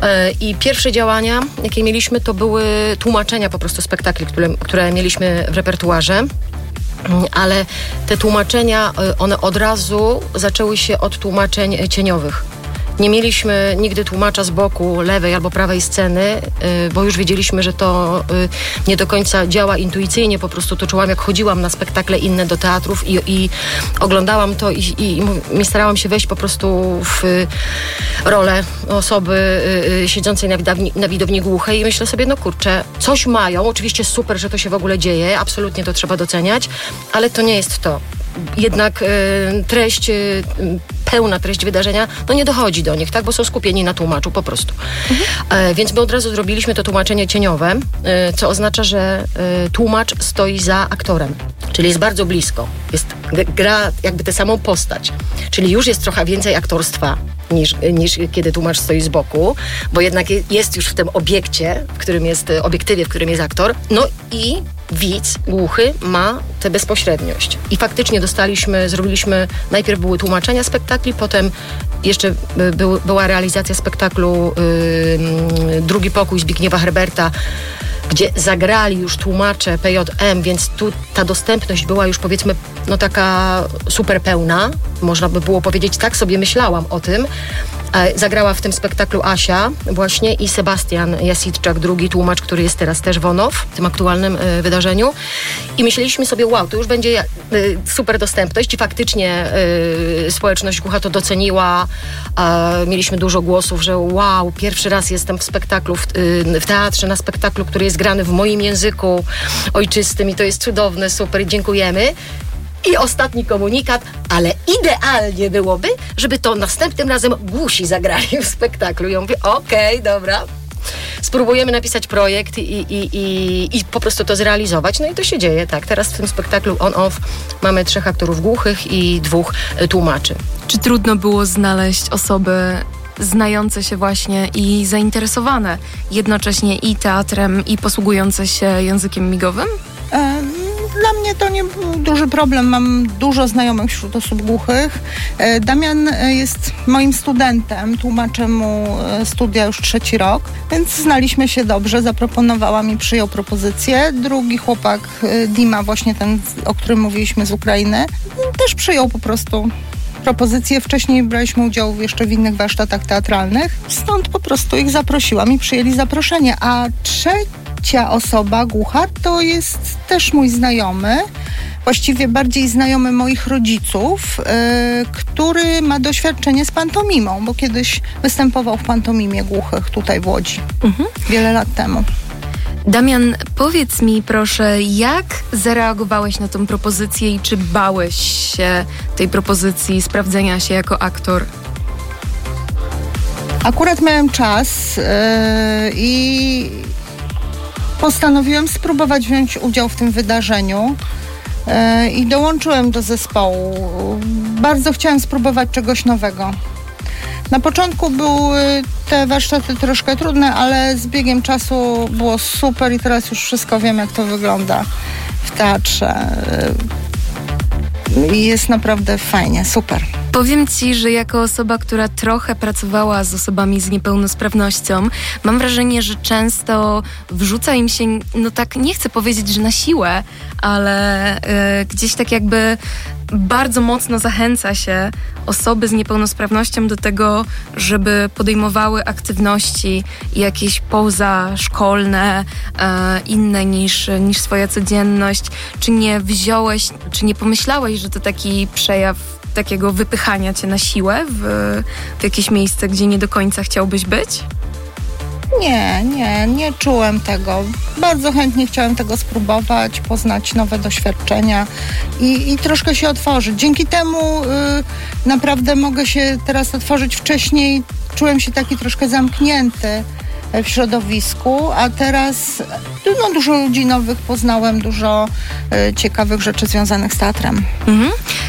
I pierwsze działania, jakie mieliśmy, to były tłumaczenia po prostu spektakli, które mieliśmy w repertuarze. Ale te tłumaczenia, one od razu zaczęły się od tłumaczeń cieniowych. Nie mieliśmy nigdy tłumacza z boku lewej albo prawej sceny, bo już wiedzieliśmy, że to nie do końca działa intuicyjnie. Po prostu to czułam, jak chodziłam na spektakle inne do teatrów i oglądałam to i starałam się wejść po prostu w rolę osoby siedzącej na widowni głuchej i myślę sobie, no kurczę, coś mają. Oczywiście super, że to się w ogóle dzieje, absolutnie to trzeba doceniać, ale to nie jest to. Jednak pełna treść wydarzenia, no nie dochodzi do nich, tak, bo są skupieni na tłumaczu po prostu. Więc my od razu zrobiliśmy to tłumaczenie cieniowe, co oznacza, że tłumacz stoi za aktorem, czyli jest bardzo blisko, gra jakby tę samą postać, czyli już jest trochę więcej aktorstwa niż kiedy tłumacz stoi z boku, bo jednak jest już w tym obiektywie, w którym jest aktor, no i widz głuchy ma tę bezpośredniość. I faktycznie zrobiliśmy, najpierw były tłumaczenia spektakli, potem jeszcze była realizacja spektaklu Drugi pokój Zbigniewa Herberta, gdzie zagrali już tłumacze PJM, więc tu ta dostępność była już, powiedzmy, no taka super pełna, można by było powiedzieć, tak sobie myślałam o tym. Zagrała w tym spektaklu Asia właśnie i Sebastian Jasitczak, drugi tłumacz, który jest teraz też w ONOW, w tym aktualnym wydarzeniu. I myśleliśmy sobie, wow, to już będzie super dostępność i faktycznie społeczność głucha to doceniła. Mieliśmy dużo głosów, że wow, pierwszy raz jestem w spektaklu, w teatrze, na spektaklu, który jest grany w moim języku ojczystym i to jest cudowne, super, dziękujemy. I ostatni komunikat, ale idealnie byłoby, żeby to następnym razem głusi zagrali w spektaklu. I ja mówię, okej, dobra, spróbujemy napisać projekt i po prostu to zrealizować. No i to się dzieje, tak. Teraz w tym spektaklu on-off mamy 3 aktorów głuchych i 2 tłumaczy. Czy trudno było znaleźć osoby znające się właśnie i zainteresowane jednocześnie i teatrem, i posługujące się językiem migowym? Dla mnie to nie był duży problem. Mam dużo znajomych wśród osób głuchych. Damian jest moim studentem. Tłumaczę mu studia już 3. rok, więc znaliśmy się dobrze. Zaproponowała mi, przyjął propozycję. Drugi chłopak, Dima, właśnie ten, o którym mówiliśmy, z Ukrainy, też przyjął po prostu propozycję. Wcześniej braliśmy udział jeszcze w innych warsztatach teatralnych. Stąd po prostu ich zaprosiłam i przyjęli zaproszenie. A trzecia osoba głucha to jest też mój znajomy, właściwie bardziej znajomy moich rodziców, który ma doświadczenie z pantomimą, bo kiedyś występował w pantomimie głuchych tutaj w Łodzi. Wiele lat temu. Damian, powiedz mi proszę, jak zareagowałeś na tą propozycję i czy bałeś się tej propozycji sprawdzenia się jako aktor? Akurat miałem czas i postanowiłem spróbować wziąć udział w tym wydarzeniu i dołączyłem do zespołu. Bardzo chciałem spróbować czegoś nowego. Na początku były te warsztaty troszkę trudne, ale z biegiem czasu było super i teraz już wszystko wiem, jak to wygląda w teatrze. I jest naprawdę fajnie, super. Powiem Ci, że jako osoba, która trochę pracowała z osobami z niepełnosprawnością, mam wrażenie, że często wrzuca im się, no tak nie chcę powiedzieć, że na siłę, ale gdzieś tak jakby bardzo mocno zachęca się osoby z niepełnosprawnością do tego, żeby podejmowały aktywności jakieś pozaszkolne, inne niż swoja codzienność. Czy nie wziąłeś, czy nie pomyślałeś, że to taki przejaw takiego wypychania cię na siłę w jakieś miejsce, gdzie nie do końca chciałbyś być? Nie czułem tego. Bardzo chętnie chciałem tego spróbować, poznać nowe doświadczenia i troszkę się otworzyć. Dzięki temu naprawdę mogę się teraz otworzyć. Wcześniej czułem się taki troszkę zamknięty w środowisku, a teraz dużo ludzi nowych poznałem, dużo ciekawych rzeczy związanych z teatrem.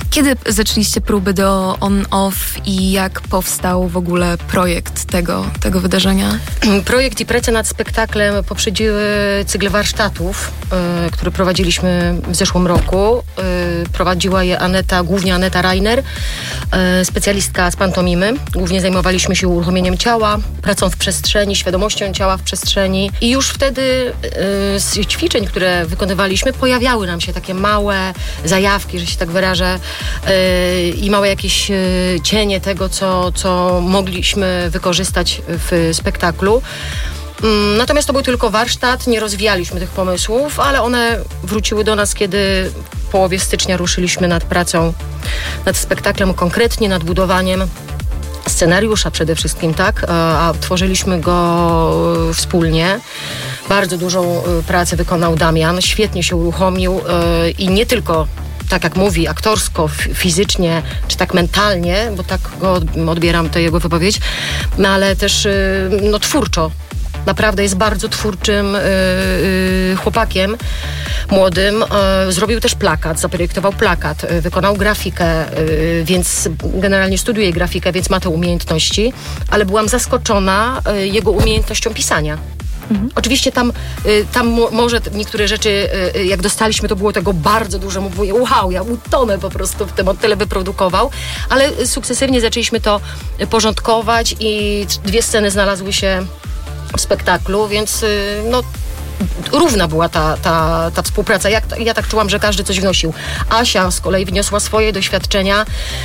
Kiedy zaczęliście próby do on-off i jak powstał w ogóle projekt tego wydarzenia? Projekt i prace nad spektaklem poprzedziły cykl warsztatów, który prowadziliśmy w zeszłym roku. Prowadziła je głównie Aneta Rainer, specjalistka z pantomimy. Głównie zajmowaliśmy się uruchomieniem ciała, pracą w przestrzeni, świadomością ciała w przestrzeni. I już wtedy z ćwiczeń, które wykonywaliśmy, pojawiały nam się takie małe zajawki, że się tak wyrażę, i małe jakieś cienie tego, co mogliśmy wykorzystać w spektaklu. Natomiast to był tylko warsztat, nie rozwijaliśmy tych pomysłów, ale one wróciły do nas, kiedy w połowie stycznia ruszyliśmy nad pracą nad spektaklem, konkretnie nad budowaniem scenariusza przede wszystkim, tak? A tworzyliśmy go wspólnie. Bardzo dużą pracę wykonał Damian, świetnie się uruchomił i nie tylko, tak jak mówi, aktorsko, fizycznie, czy tak mentalnie, bo tak go odbieram, tę jego wypowiedź, no ale też twórczo. Naprawdę jest bardzo twórczym chłopakiem młodym. Zrobił też plakat, zaprojektował plakat, wykonał grafikę, więc generalnie studiuje grafikę, więc ma te umiejętności, ale byłam zaskoczona jego umiejętnością pisania. Oczywiście tam może niektóre rzeczy, jak dostaliśmy, to było tego bardzo dużo. Mówię, wow, ja utonę po prostu w tym, on tyle wyprodukował, ale sukcesywnie zaczęliśmy to porządkować i 2 sceny znalazły się w spektaklu, więc równa była ta współpraca. Ja tak czułam, że każdy coś wnosił. Asia z kolei wniosła swoje doświadczenia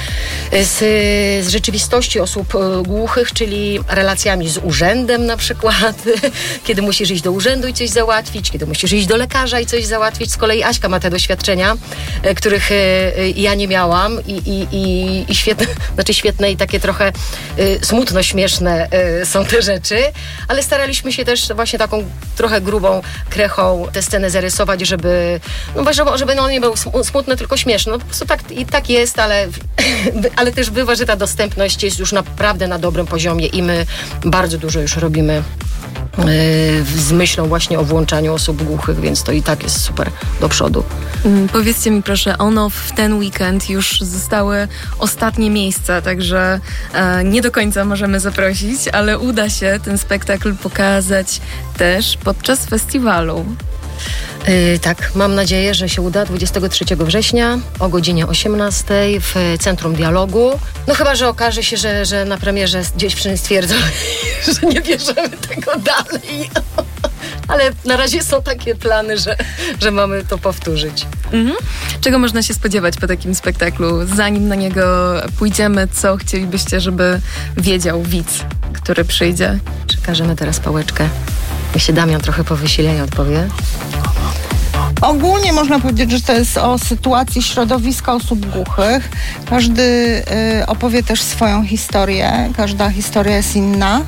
z rzeczywistości osób głuchych, czyli relacjami z urzędem na przykład, kiedy musisz iść do urzędu i coś załatwić, kiedy musisz iść do lekarza i coś załatwić. Z kolei Aśka ma te doświadczenia, których ja nie miałam i świetne i takie trochę smutno śmieszne są te rzeczy, ale staraliśmy się też właśnie taką trochę grubą krechą tę scenę zarysować, żeby on nie był smutny, tylko śmieszny. No po prostu tak jest, ale też bywa, że ta dostępność jest już naprawdę na dobrym poziomie i my bardzo dużo już robimy z myślą właśnie o włączaniu osób głuchych, więc to i tak jest super do przodu. Powiedzcie mi proszę, on-off w ten weekend już zostały ostatnie miejsca, także nie do końca możemy zaprosić, ale uda się ten spektakl pokazać też podczas festiwalu. Tak, mam nadzieję, że się uda 23 września o godzinie 18 w Centrum Dialogu. No chyba, że okaże się, że na premierze dziewczyny stwierdzą, że nie bierzemy tego dalej. Ale na razie są takie plany, że mamy to powtórzyć. Czego można się spodziewać po takim spektaklu? Zanim na niego pójdziemy, co chcielibyście, żeby wiedział widz, który przyjdzie? Przekażemy teraz pałeczkę. Niech się Damian trochę po wysileniu odpowie. Ogólnie można powiedzieć, że to jest o sytuacji środowiska osób głuchych. Każdy opowie też swoją historię. Każda historia jest inna.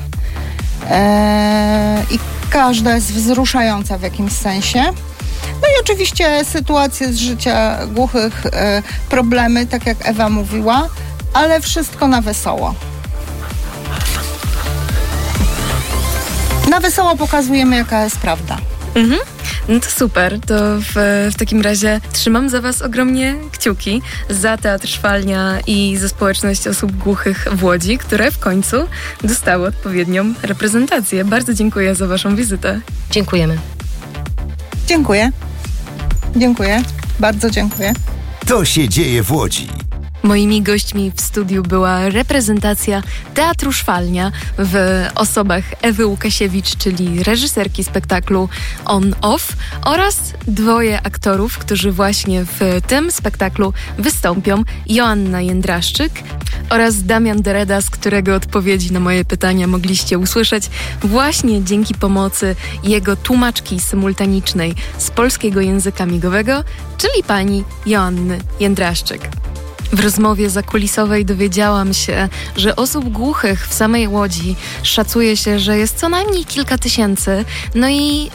I każda jest wzruszająca w jakimś sensie. No i oczywiście sytuacje z życia głuchych, problemy, tak jak Ewa mówiła, ale wszystko na wesoło. Na wesoło pokazujemy, jaka jest prawda. No to super, to w takim razie trzymam za was ogromnie kciuki za Teatr Szwalnia i za społeczność osób głuchych w Łodzi, które w końcu dostały odpowiednią reprezentację. Bardzo dziękuję za waszą wizytę. Dziękujemy. Dziękuję. Bardzo dziękuję. To się dzieje w Łodzi. Moimi gośćmi w studiu była reprezentacja Teatru Szwalnia w osobach Ewy Łukasiewicz, czyli reżyserki spektaklu On-Off, oraz 2 aktorów, którzy właśnie w tym spektaklu wystąpią. Joanna Jędraszczyk oraz Damian Deredas, którego odpowiedzi na moje pytania mogliście usłyszeć właśnie dzięki pomocy jego tłumaczki symultanicznej z polskiego języka migowego, czyli pani Joanny Jędraszczyk. W rozmowie zakulisowej dowiedziałam się, że osób głuchych w samej Łodzi szacuje się, że jest co najmniej kilka tysięcy. No i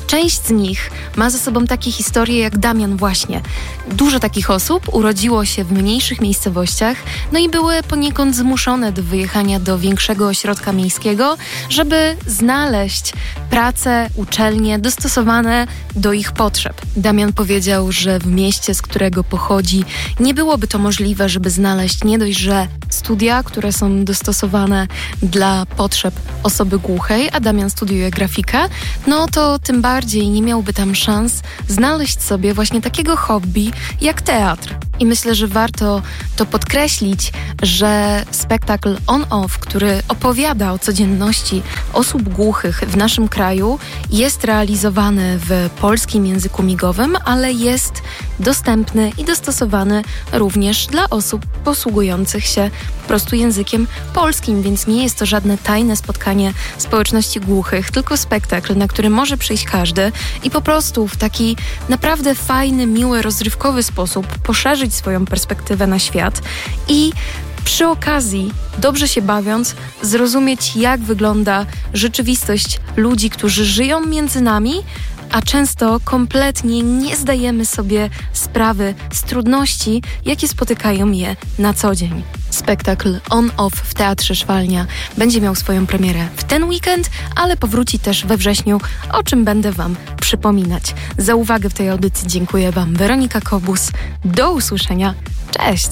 Część z nich ma ze sobą takie historie jak Damian właśnie. Dużo takich osób urodziło się w mniejszych miejscowościach, no i były poniekąd zmuszone do wyjechania do większego ośrodka miejskiego, żeby znaleźć pracę, uczelnie dostosowane do ich potrzeb. Damian powiedział, że w mieście, z którego pochodzi, nie byłoby to możliwe, żeby znaleźć nie dość, że studia, które są dostosowane dla potrzeb osoby głuchej, a Damian studiuje grafikę, no to tym bardziej nie miałby tam szans znaleźć sobie właśnie takiego hobby jak teatr. I myślę, że warto to podkreślić, że spektakl On-Off, który opowiada o codzienności osób głuchych w naszym kraju, jest realizowany w polskim języku migowym, ale jest dostępny i dostosowany również dla osób posługujących się po prostu językiem polskim, więc nie jest to żadne tajne spotkanie społeczności głuchych, tylko spektakl, na który może przyjść każdy i po prostu w taki naprawdę fajny, miły, rozrywkowy sposób poszerzyć swoją perspektywę na świat i przy okazji, dobrze się bawiąc, zrozumieć, jak wygląda rzeczywistość ludzi, którzy żyją między nami, a często kompletnie nie zdajemy sobie sprawy z trudności, jakie spotykają je na co dzień. Spektakl On-Off w Teatrze Szwalnia będzie miał swoją premierę w ten weekend, ale powróci też we wrześniu, o czym będę Wam przypominać. Za uwagę w tej audycji dziękuję Wam, Weronika Kobus. Do usłyszenia. Cześć!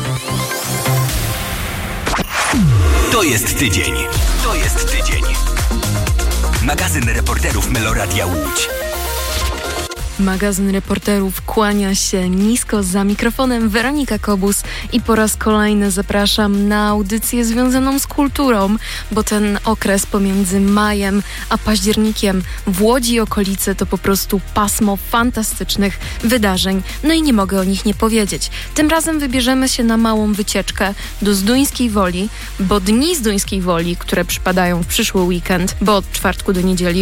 To jest tydzień. To jest tydzień. Magazyn reporterów Meloradia Łódź. Magazyn reporterów kłania się nisko za mikrofonem, Weronika Kobus, i po raz kolejny zapraszam na audycję związaną z kulturą, bo ten okres pomiędzy majem a październikiem w Łodzi i okolicy to po prostu pasmo fantastycznych wydarzeń, no i nie mogę o nich nie powiedzieć. Tym razem wybierzemy się na małą wycieczkę do Zduńskiej Woli, bo Dni Zduńskiej Woli, które przypadają w przyszły weekend, bo od czwartku do niedzieli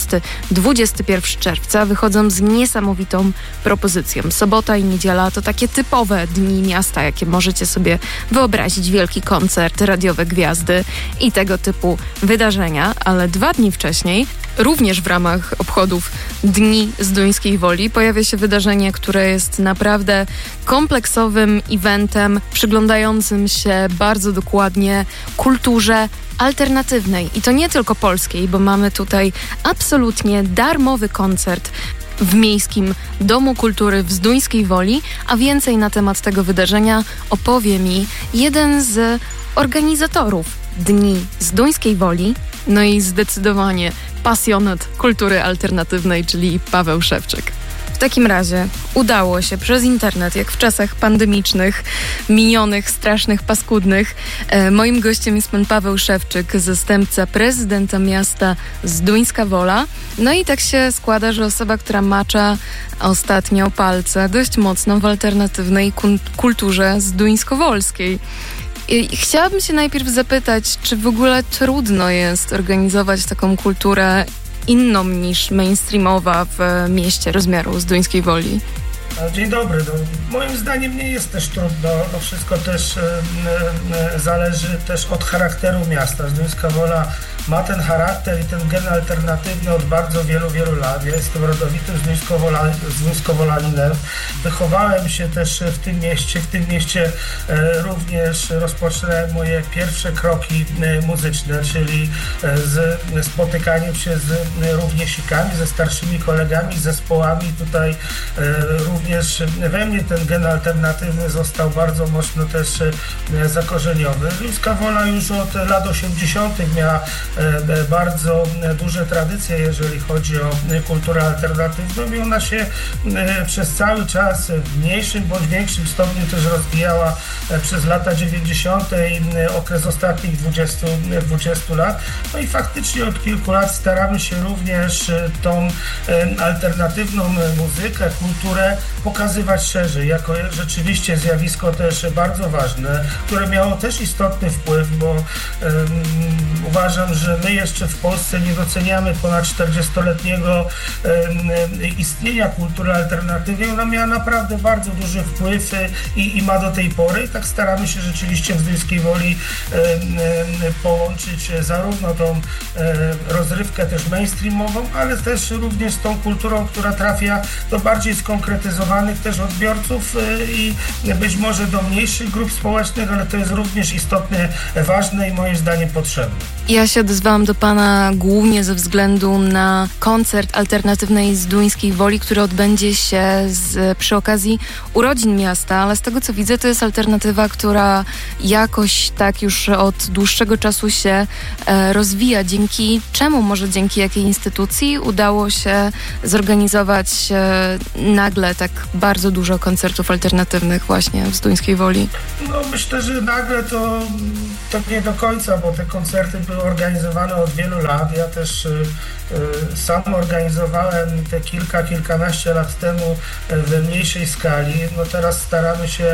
18-21 czerwca wychodzą z niesamowitą propozycją. Sobota i niedziela to takie typowe dni miasta, jakie możecie sobie wyobrazić. Wielki koncert, radiowe gwiazdy i tego typu wydarzenia, ale 2 dni wcześniej, również w ramach obchodów Dni Zduńskiej Woli, pojawia się wydarzenie, które jest naprawdę kompleksowym eventem, przyglądającym się bardzo dokładnie kulturze alternatywnej. I to nie tylko polskiej, bo mamy tutaj absolutnie darmowy koncert w Miejskim Domu Kultury w Zduńskiej Woli, a więcej na temat tego wydarzenia opowie mi jeden z organizatorów Dni Zduńskiej Woli, no i zdecydowanie pasjonat kultury alternatywnej, czyli Paweł Szewczyk. W takim razie udało się przez internet, jak w czasach pandemicznych, minionych, strasznych, paskudnych. Moim gościem jest pan Paweł Szewczyk, zastępca prezydenta miasta Zduńska Wola. No i tak się składa, że osoba, która macza ostatnio palce dość mocno w alternatywnej kulturze zduńskowolskiej. I chciałabym się najpierw zapytać, czy w ogóle trudno jest organizować taką kulturę inną niż mainstreamowa w mieście rozmiaru Zduńskiej Woli? Dzień dobry. Moim zdaniem nie jest też trudno. Wszystko też zależy też od charakteru miasta. Zduńska Wola ma ten charakter i ten gen alternatywny od bardzo wielu, wielu lat. Ja jestem rodowitym zduńskowolaninem. Wychowałem się też w tym mieście. W tym mieście również rozpoczynałem moje pierwsze kroki muzyczne, czyli z spotykaniem się z rówieśnikami, ze starszymi kolegami, z zespołami. Tutaj również we mnie ten gen alternatywny został bardzo mocno też zakorzeniony. Zduńska Wola już od lat 80. miała bardzo duże tradycje, jeżeli chodzi o kulturę alternatywną, i ona się przez cały czas w mniejszym bądź większym stopniu też rozwijała przez lata 90. i okres ostatnich 20 lat. No i faktycznie od kilku lat staramy się również tą alternatywną muzykę, kulturę pokazywać szerzej, jako rzeczywiście zjawisko też bardzo ważne, które miało też istotny wpływ, bo uważam, że my jeszcze w Polsce nie doceniamy ponad 40-letniego istnienia kultury alternatywnej. Ona miała naprawdę bardzo duży wpływ i ma do tej pory. I tak staramy się rzeczywiście w Zduńskiej Woli połączyć zarówno tą rozrywkę też mainstreamową, ale też również z tą kulturą, która trafia do bardziej skonkretyzowanych też odbiorców i być może do mniejszych grup społecznych, ale to jest również istotnie ważne i moim zdaniem potrzebne. Ja się odezwałam do pana głównie ze względu na koncert alternatywnej Zduńskiej Woli, który odbędzie się przy okazji urodzin miasta, ale z tego co widzę, to jest alternatywa, która jakoś tak już od dłuższego czasu się rozwija. Dzięki czemu, może dzięki jakiej instytucji udało się zorganizować nagle tak bardzo dużo koncertów alternatywnych właśnie w Zduńskiej Woli? No myślę, że nagle to nie do końca, bo te koncerty były organizowane od wielu lat. Ja też sam organizowałem te kilkanaście lat temu w mniejszej skali. No teraz staramy się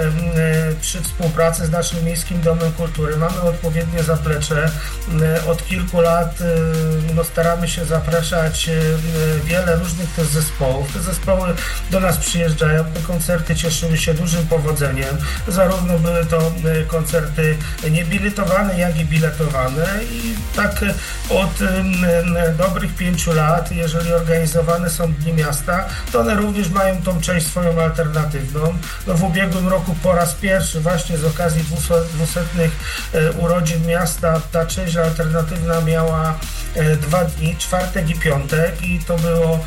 przy współpracy z naszym Miejskim Domem Kultury. Mamy odpowiednie zaplecze. Od kilku lat staramy się zapraszać wiele różnych też zespołów. Te zespoły do nas przyjeżdżają. Te koncerty cieszyły się dużym powodzeniem. Zarówno były to koncerty niebiletowane, jak i biletowane. I tak od dobrych 5 lat, jeżeli organizowane są Dni Miasta, to one również mają tą część swoją alternatywną. No w ubiegłym roku po raz pierwszy właśnie z okazji 200 urodzin miasta ta część alternatywna miała 2 dni, czwartek i piątek, i to było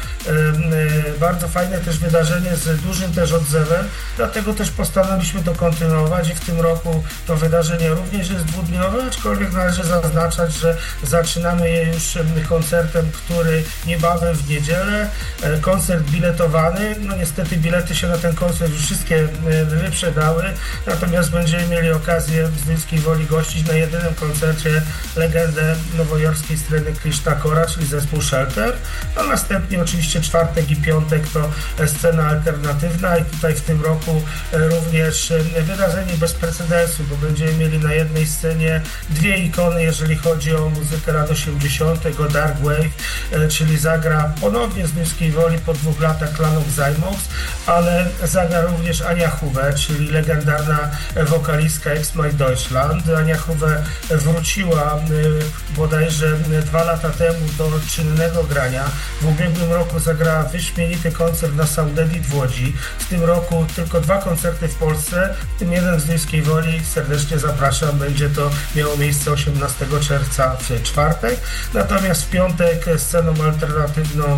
bardzo fajne też wydarzenie z dużym też odzewem, dlatego też postanowiliśmy to kontynuować i w tym roku to wydarzenie również jest dwudniowe, aczkolwiek należy zaznaczać, że zaczynamy je już koncertem, który niebawem w niedzielę, koncert biletowany. No niestety bilety się na ten koncert już wszystkie wyprzedały, natomiast będziemy mieli okazję w Zduńskiej Woli gościć na jedynym koncercie legendę nowojorskiej sceny Krishna Kora, czyli zespół Shelter. A następnie oczywiście czwartek i piątek to scena alternatywna i tutaj w tym roku również wydarzenie bez precedensu, bo będziemy mieli na jednej scenie dwie ikony, jeżeli chodzi o muzykę lat 80., o Dark Wave, czyli zagra ponownie z Zduńskiej Woli po 2 latach Klanów Zajmox, ale zagra również Ania Huwe, czyli legendarna wokalistka Ex My Deutschland. Ania Huwe wróciła bodajże 2 lata temu do czynnego grania. W ubiegłym roku zagrała wyśmienity koncert na Soundedit w Łodzi. W tym roku tylko 2 koncerty w Polsce, w tym jeden w Zduńskiej Woli. Serdecznie zapraszam. Będzie to miało miejsce 18 czerwca w czwartek. Natomiast w piątek sceną alternatywną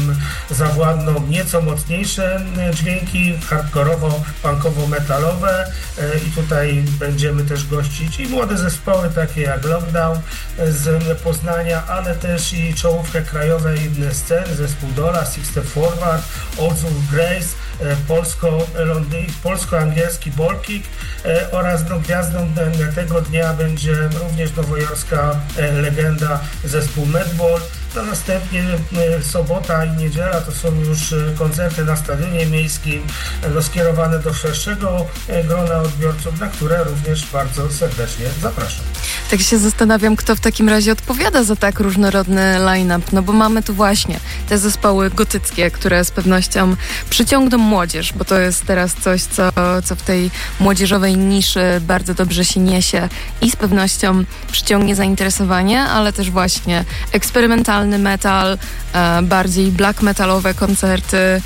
zawładną nieco mocniejsze dźwięki hardkorowo-punkowo-metalowe i tutaj będziemy też gościć i młode zespoły takie jak Lockdown z Poznania, ale też i czołówkę krajowej sceny, zespół Dola, Six Step Forward, Old Soul Grace, polsko-angielski Ballkick oraz gwiazdą tego dnia będzie również nowojorska legenda zespół Madball. A następnie sobota i niedziela to są już koncerty na Stadionie Miejskim skierowane do szerszego grona odbiorców, na które również bardzo serdecznie zapraszam. Tak się zastanawiam, kto w takim razie odpowiada za tak różnorodny line-up, no bo mamy tu właśnie te zespoły gotyckie, które z pewnością przyciągną młodzież, bo to jest teraz coś, co w tej młodzieżowej niszy bardzo dobrze się niesie i z pewnością przyciągnie zainteresowanie, ale też właśnie eksperymentalny metal, bardziej black metalowe koncerty,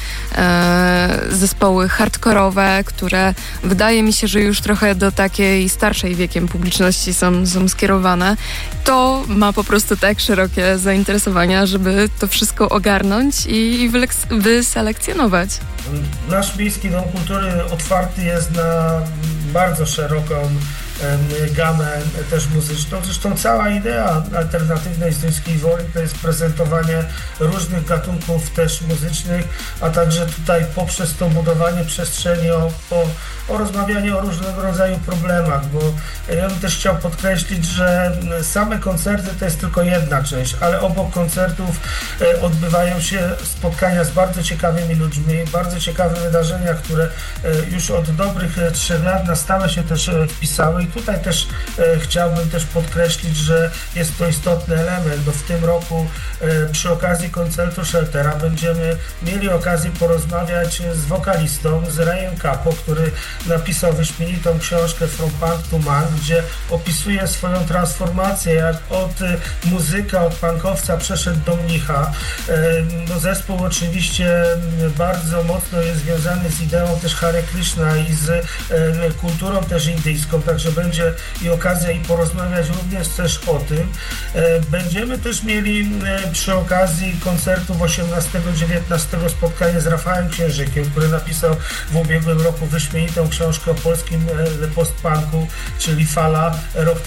zespoły hardkorowe, które wydaje mi się, że już trochę do takiej starszej wiekiem publiczności są skierowane. To ma po prostu tak szerokie zainteresowania, żeby to wszystko ogarnąć i wyselekcjonować. Nasz Miejski Dom Kultury otwarty jest na bardzo szeroką gamę też muzyczną. Zresztą cała idea alternatywnej Zduńskiej Woli to jest prezentowanie różnych gatunków też muzycznych, a także tutaj poprzez to budowanie przestrzeni o rozmawianie o różnego rodzaju problemach, bo ja bym też chciał podkreślić, że same koncerty to jest tylko jedna część, ale obok koncertów odbywają się spotkania z bardzo ciekawymi ludźmi, bardzo ciekawe wydarzenia, które już od dobrych 3 lat na stałe się też wpisały i tutaj też chciałbym też podkreślić, że jest to istotny element, bo w tym roku przy okazji koncertu Sheltera będziemy mieli okazję porozmawiać z wokalistą, z Rayem Capo, który napisał wyśmienitą książkę From Punk to Man, gdzie opisuje swoją transformację, jak od muzyka, od punkowca przeszedł do mnicha. No, zespół oczywiście bardzo mocno jest związany z ideą też Hare Krishna i z kulturą też indyjską, także będzie i okazja i porozmawiać również też o tym. Będziemy też mieli przy okazji koncertów 18-19 spotkanie z Rafałem Księżykiem, który napisał w ubiegłym roku wyśmienitą książkę o polskim postpunku, czyli Fala, rok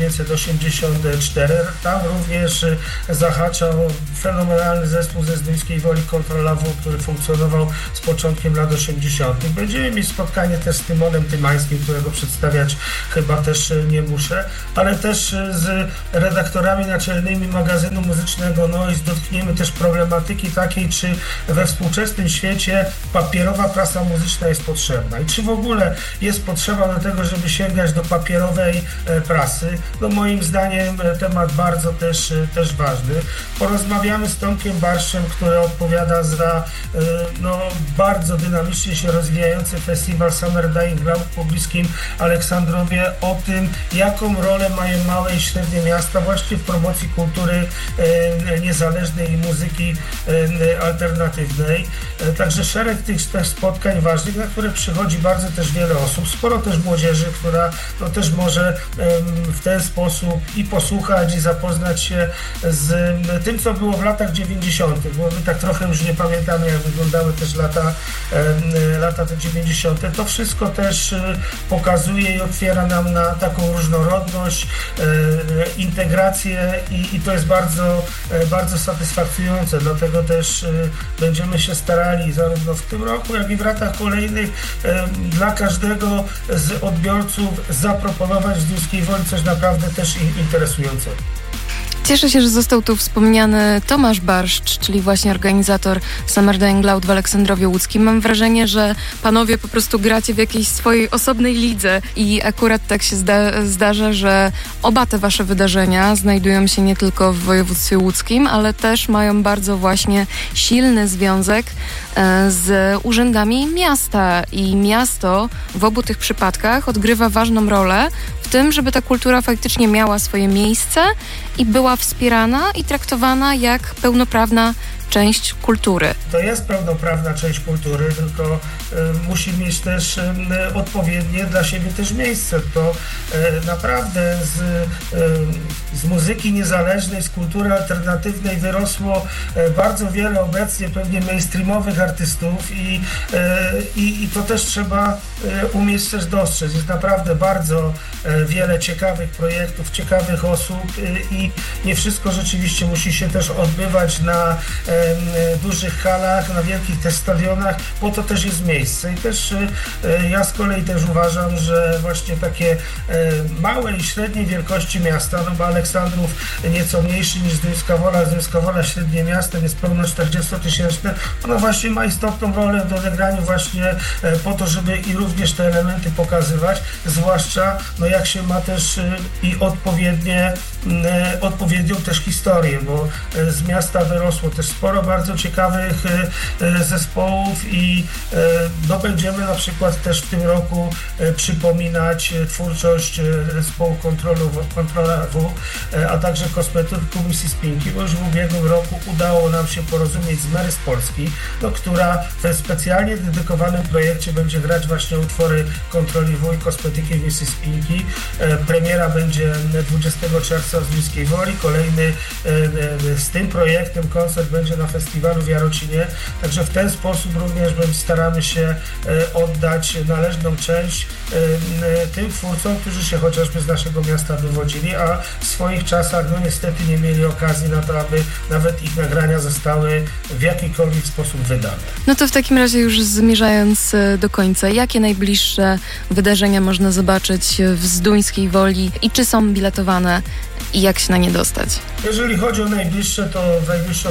1984. Tam również zahaczał fenomenalny zespół ze Zduńskiej Woli Control W, który funkcjonował z początkiem lat 80. Będziemy mieć spotkanie też z Tymonem Tymańskim, którego przedstawiać chyba też nie muszę, ale też z redaktorami naczelnymi magazynu muzycznego Noise dotkniemy też problematyki takiej, czy we współczesnym świecie papierowa prasa muzyczna jest potrzebna i czy w ogóle jest potrzeba do tego, żeby sięgać do papierowej prasy. No moim zdaniem temat bardzo też ważny. Porozmawiamy z Tomkiem Barszczem, który odpowiada za bardzo dynamicznie się rozwijający festiwal Summer Dying Loud w pobliskim Aleksandrowie, o tym, jaką rolę mają małe i średnie miasta właśnie w promocji kultury niezależnej i muzyki alternatywnej. Także szereg tych spotkań ważnych, na które przychodzi bardzo też wiele osób, sporo też młodzieży, która też może w ten sposób i posłuchać, i zapoznać się z tym, co było w latach 90., bo my tak trochę już nie pamiętamy, jak wyglądały też lata te 90. To wszystko też pokazuje i otwiera nam na taką różnorodność, integrację i to jest bardzo, bardzo satysfakcjonujące. Dlatego też będziemy się starali zarówno w tym roku, jak i w latach kolejnych dla każdego z odbiorców zaproponować w Zduńskiej Woli coś naprawdę też interesującego. Cieszę się, że został tu wspomniany Tomasz Barszcz, czyli właśnie organizator Summer Dying Loud w Aleksandrowie Łódzkim. Mam wrażenie, że panowie po prostu gracie w jakiejś swojej osobnej lidze i akurat tak się zdarza, że oba te wasze wydarzenia znajdują się nie tylko w województwie łódzkim, ale też mają bardzo właśnie silny związek z urzędami miasta i miasto w obu tych przypadkach odgrywa ważną rolę w tym, żeby ta kultura faktycznie miała swoje miejsce i była wspierana i traktowana jak pełnoprawna część kultury. To jest pełnoprawna część kultury, tylko musi mieć też odpowiednie dla siebie też miejsce. To naprawdę z muzyki niezależnej, z kultury alternatywnej wyrosło bardzo wiele obecnie pewnie mainstreamowych artystów i to też trzeba umieć też dostrzec. Jest naprawdę bardzo wiele ciekawych projektów, ciekawych osób i nie wszystko rzeczywiście musi się też odbywać na dużych halach, na wielkich też stadionach, po to też jest miejsce i też ja z kolei też uważam, że właśnie takie małe i średniej wielkości miasta, no bo Aleksandrów nieco mniejszy niż Zduńska Wola średnie miasto, niespełna 40-tysięczne, ono właśnie ma istotną rolę w odegraniu właśnie po to, żeby i również te elementy pokazywać, zwłaszcza jak się ma też i odpowiednią też historię, bo z miasta wyrosło też sporo bardzo ciekawych zespołów i będziemy na przykład też w tym roku przypominać twórczość zespołu Controla W, a także kosmetyków Mrs. Pinky, bo już w ubiegłym roku udało nam się porozumieć z Mary z Polski, która w specjalnie dedykowanym projekcie będzie grać właśnie utwory Controli W i kosmetyki Mrs. Pinky. Premiera będzie 20 czerwca w Zduńskiej Woli, kolejny z tym projektem koncert będzie na festiwalu w Jarocinie, także w ten sposób również staramy się oddać należną część tym twórcom, którzy się chociażby z naszego miasta wywodzili, a w swoich czasach niestety nie mieli okazji na to, aby nawet ich nagrania zostały w jakikolwiek sposób wydane. No to w takim razie już zmierzając do końca, jakie najbliższe wydarzenia można zobaczyć w Zduńskiej Woli i czy są biletowane i jak się na nie dostać? Jeżeli chodzi o najbliższe, to w najbliższą niedzielę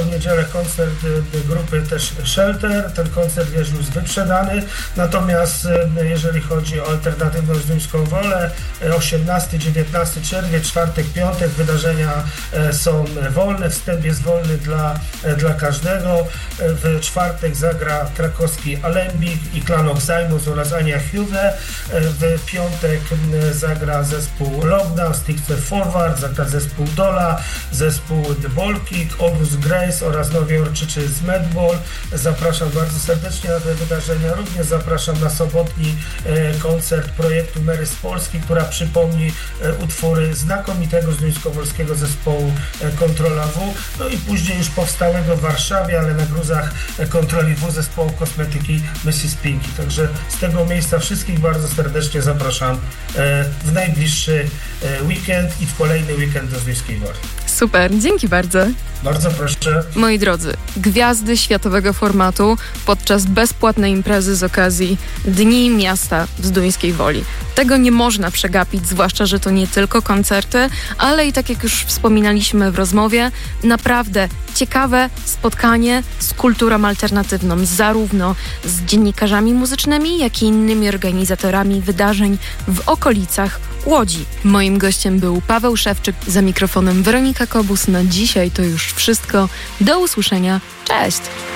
koncert grupy też Shelter. Ten koncert jest już wyprzedany, natomiast jeżeli chodzi o alternatywną Zduńską Wolę, 18-19 czerwiec, czwartek, piątek, wydarzenia są wolne, wstęp jest wolny dla każdego. W czwartek zagra krakowski Alembik i Klan Oxymus oraz Ania Huwe. W piątek zagra zespół Lockdown, Stick Forward, zagra zespół Dola, zespół The Ball Kick, August Grace oraz Nowojorczycy z Madball. Zapraszam bardzo serdecznie na te wydarzenia. Również zapraszam na sobotni koncert projektu Mary z Polski, która przypomni utwory znakomitego zduńskowolskiego zespołu Kontrola W. No i później już powstałego w Warszawie, ale na gruzach Kontroli W zespołu kosmetyki Mrs. Pinky. Także z tego miejsca wszystkich bardzo serdecznie zapraszam w najbliższy weekend i w kolejny weekend do Zduńskiej Woli. Super, dzięki bardzo. Bardzo proszę. Moi drodzy, gwiazdy światowego formatu podczas bezpłatnej imprezy z okazji Dni Miasta w Zduńskiej Woli. Tego nie można przegapić, zwłaszcza, że to nie tylko koncerty, ale i tak jak już wspominaliśmy w rozmowie, naprawdę ciekawe spotkanie z kulturą alternatywną, zarówno z dziennikarzami muzycznymi, jak i innymi organizatorami wydarzeń w okolicach Łodzi. Moim gościem był Paweł Szewczyk, za mikrofonem Weronika Kobus. Na dzisiaj to już wszystko. Do usłyszenia. Cześć!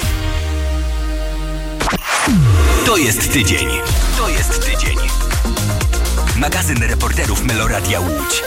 To jest tydzień. To jest tydzień. Magazyn reporterów Meloradia Łódź.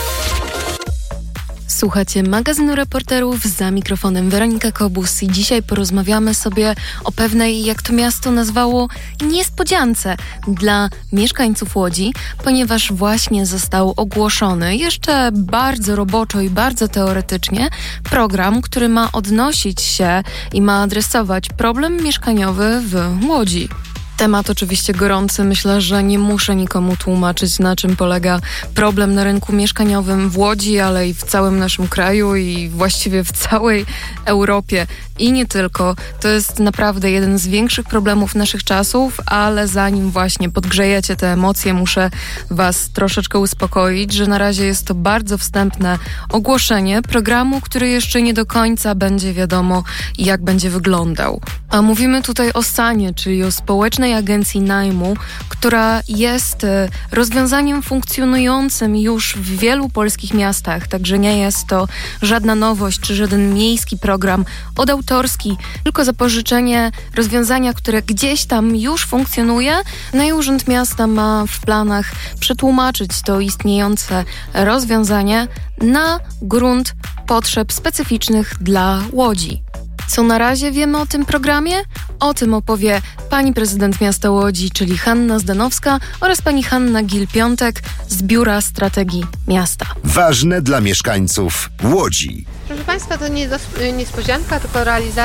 Słuchacie magazynu reporterów, za mikrofonem Weronika Kobus i dzisiaj porozmawiamy sobie o pewnej, jak to miasto nazwało, niespodziance dla mieszkańców Łodzi, ponieważ właśnie został ogłoszony jeszcze bardzo roboczo i bardzo teoretycznie program, który ma odnosić się i ma adresować problem mieszkaniowy w Łodzi. Temat oczywiście gorący. Myślę, że nie muszę nikomu tłumaczyć, na czym polega problem na rynku mieszkaniowym w Łodzi, ale i w całym naszym kraju i właściwie w całej Europie. I nie tylko. To jest naprawdę jeden z większych problemów naszych czasów, ale zanim właśnie podgrzejecie te emocje, muszę was troszeczkę uspokoić, że na razie jest to bardzo wstępne ogłoszenie programu, który jeszcze nie do końca będzie wiadomo, jak będzie wyglądał. A mówimy tutaj o SAN-ie, czyli o Społecznej Agencji Najmu, która jest rozwiązaniem funkcjonującym już w wielu polskich miastach, także nie jest to żadna nowość czy żaden miejski program odautorski, tylko zapożyczenie rozwiązania, które gdzieś tam już funkcjonuje. No i Urząd Miasta ma w planach przetłumaczyć to istniejące rozwiązanie na grunt potrzeb specyficznych dla Łodzi. Co na razie wiemy o tym programie? O tym opowie pani prezydent miasta Łodzi, czyli Hanna Zdanowska, oraz pani Hanna Gil-Piątek z Biura Strategii Miasta. Ważne dla mieszkańców Łodzi. Proszę Państwa, to nie niespodzianka, tylko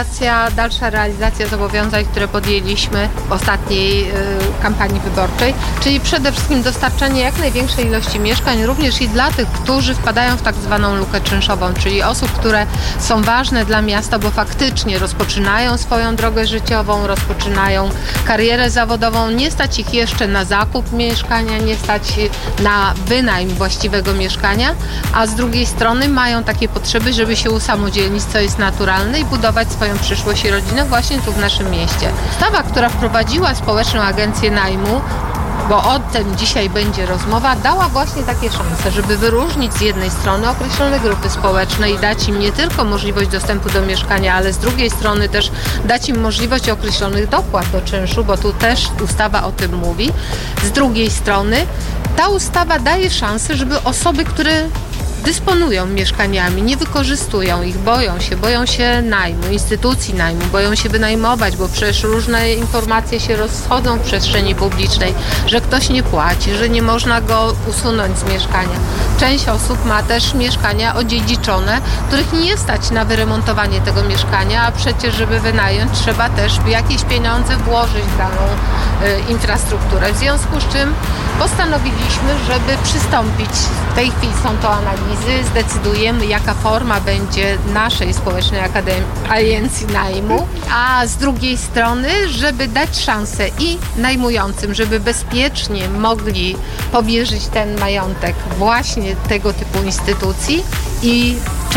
dalsza realizacja zobowiązań, które podjęliśmy w ostatniej kampanii wyborczej, czyli przede wszystkim dostarczanie jak największej ilości mieszkań, również i dla tych, którzy wpadają w tak zwaną lukę czynszową, czyli osób, które są ważne dla miasta, bo faktycznie rozpoczynają swoją drogę życiową, rozpoczynają karierę zawodową, nie stać ich jeszcze na zakup mieszkania, nie stać na wynajem właściwego mieszkania, a z drugiej strony mają takie potrzeby, żeby się usamodzielnić, co jest naturalne, i budować swoją przyszłość i rodzinę właśnie tu w naszym mieście. Ustawa, która wprowadziła Społeczną Agencję Najmu, bo o tym dzisiaj będzie rozmowa, dała właśnie takie szanse, żeby wyróżnić z jednej strony określone grupy społeczne i dać im nie tylko możliwość dostępu do mieszkania, ale z drugiej strony też dać im możliwość określonych dopłat do czynszu, bo tu też ustawa o tym mówi. Z drugiej strony ta ustawa daje szansę, żeby osoby, które dysponują mieszkaniami, nie wykorzystują ich, boją się najmu, instytucji najmu, boją się wynajmować, bo przecież różne informacje się rozchodzą w przestrzeni publicznej, że ktoś nie płaci, że nie można go usunąć z mieszkania. Część osób ma też mieszkania odziedziczone, których nie stać na wyremontowanie tego mieszkania, a przecież żeby wynająć, trzeba też jakieś pieniądze włożyć w daną infrastrukturę. W związku z czym postanowiliśmy, żeby przystąpić, w tej chwili są to analizy, zdecydujemy, jaka forma będzie naszej Społecznej Agencji Najmu, a z drugiej strony, żeby dać szansę i najmującym, żeby bezpiecznie mogli powierzyć ten majątek właśnie tego typu instytucji i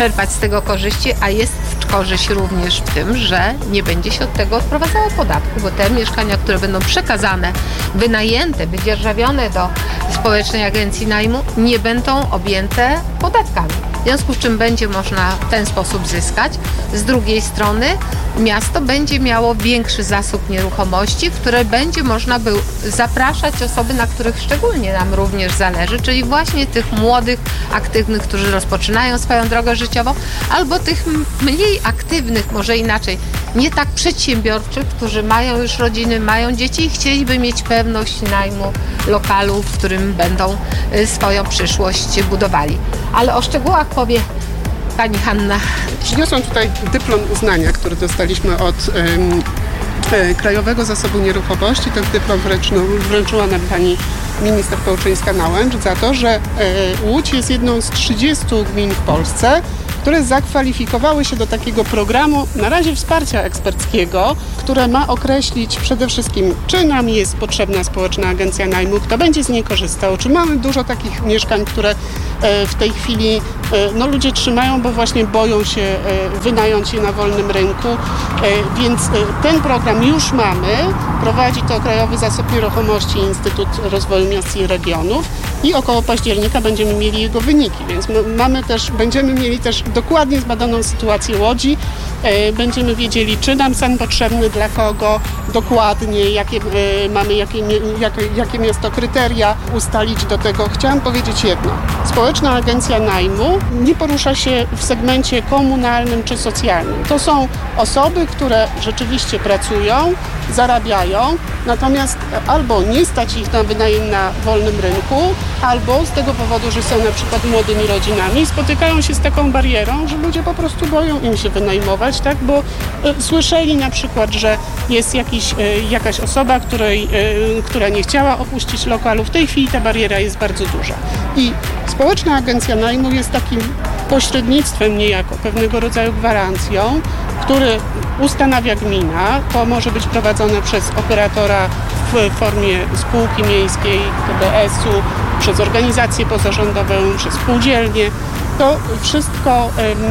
czerpać z tego korzyści, a jest korzyść również w tym, że nie będzie się od tego odprowadzało podatku, bo te mieszkania, które będą przekazane, wynajęte, wydzierżawione do Społecznej Agencji Najmu, nie będą objęte podatkami. W związku z czym będzie można w ten sposób zyskać. Z drugiej strony miasto będzie miało większy zasób nieruchomości, w które będzie można zapraszać osoby, na których szczególnie nam również zależy, czyli właśnie tych młodych, aktywnych, którzy rozpoczynają swoją drogę życiową, albo tych mniej aktywnych, może inaczej, nie tak przedsiębiorczych, którzy mają już rodziny, mają dzieci i chcieliby mieć pewność najmu lokalu, w którym będą swoją przyszłość budowali. Ale o szczegółach powie pani Hanna. Przyniosłam tutaj dyplom uznania, który dostaliśmy od Krajowego Zasobu Nieruchomości. Ten dyplom wręczyła nam pani minister Pełczyńska-Nałęcz za to, że Łódź jest jedną z 30 gmin w Polsce, które zakwalifikowały się do takiego programu, na razie wsparcia eksperckiego, które ma określić przede wszystkim, czy nam jest potrzebna Społeczna Agencja Najmu, kto będzie z niej korzystał, czy mamy dużo takich mieszkań, które w tej chwili ludzie trzymają, bo właśnie boją się wynająć je na wolnym rynku, więc ten program już mamy, prowadzi to Krajowy Zasób Nieruchomości i Instytut Rozwoju Miast i Regionów i około października będziemy mieli jego wyniki, więc będziemy mieli też dokładnie zbadaną sytuację Łodzi, będziemy wiedzieli, czy nam SAN potrzebny, dla kogo, dokładnie, jakie miasto kryteria ustalić do tego. Chciałam powiedzieć jedno. Społeczna Agencja Najmu nie porusza się w segmencie komunalnym czy socjalnym. To są osoby, które rzeczywiście pracują, zarabiają, natomiast albo nie stać ich na wynajem na wolnym rynku, albo z tego powodu, że są na przykład młodymi rodzinami, spotykają się z taką barierą, że ludzie po prostu boją im się wynajmować, tak? Bo słyszeli na przykład, że jest jakaś osoba, która nie chciała opuścić lokalu. W tej chwili ta bariera jest bardzo duża. I Społeczna Agencja Najmu jest takim pośrednictwem niejako, pewnego rodzaju gwarancją, który ustanawia gmina. To może być prowadzone przez operatora w formie spółki miejskiej, TBS-u, przez organizację pozarządową, przez spółdzielnię. To wszystko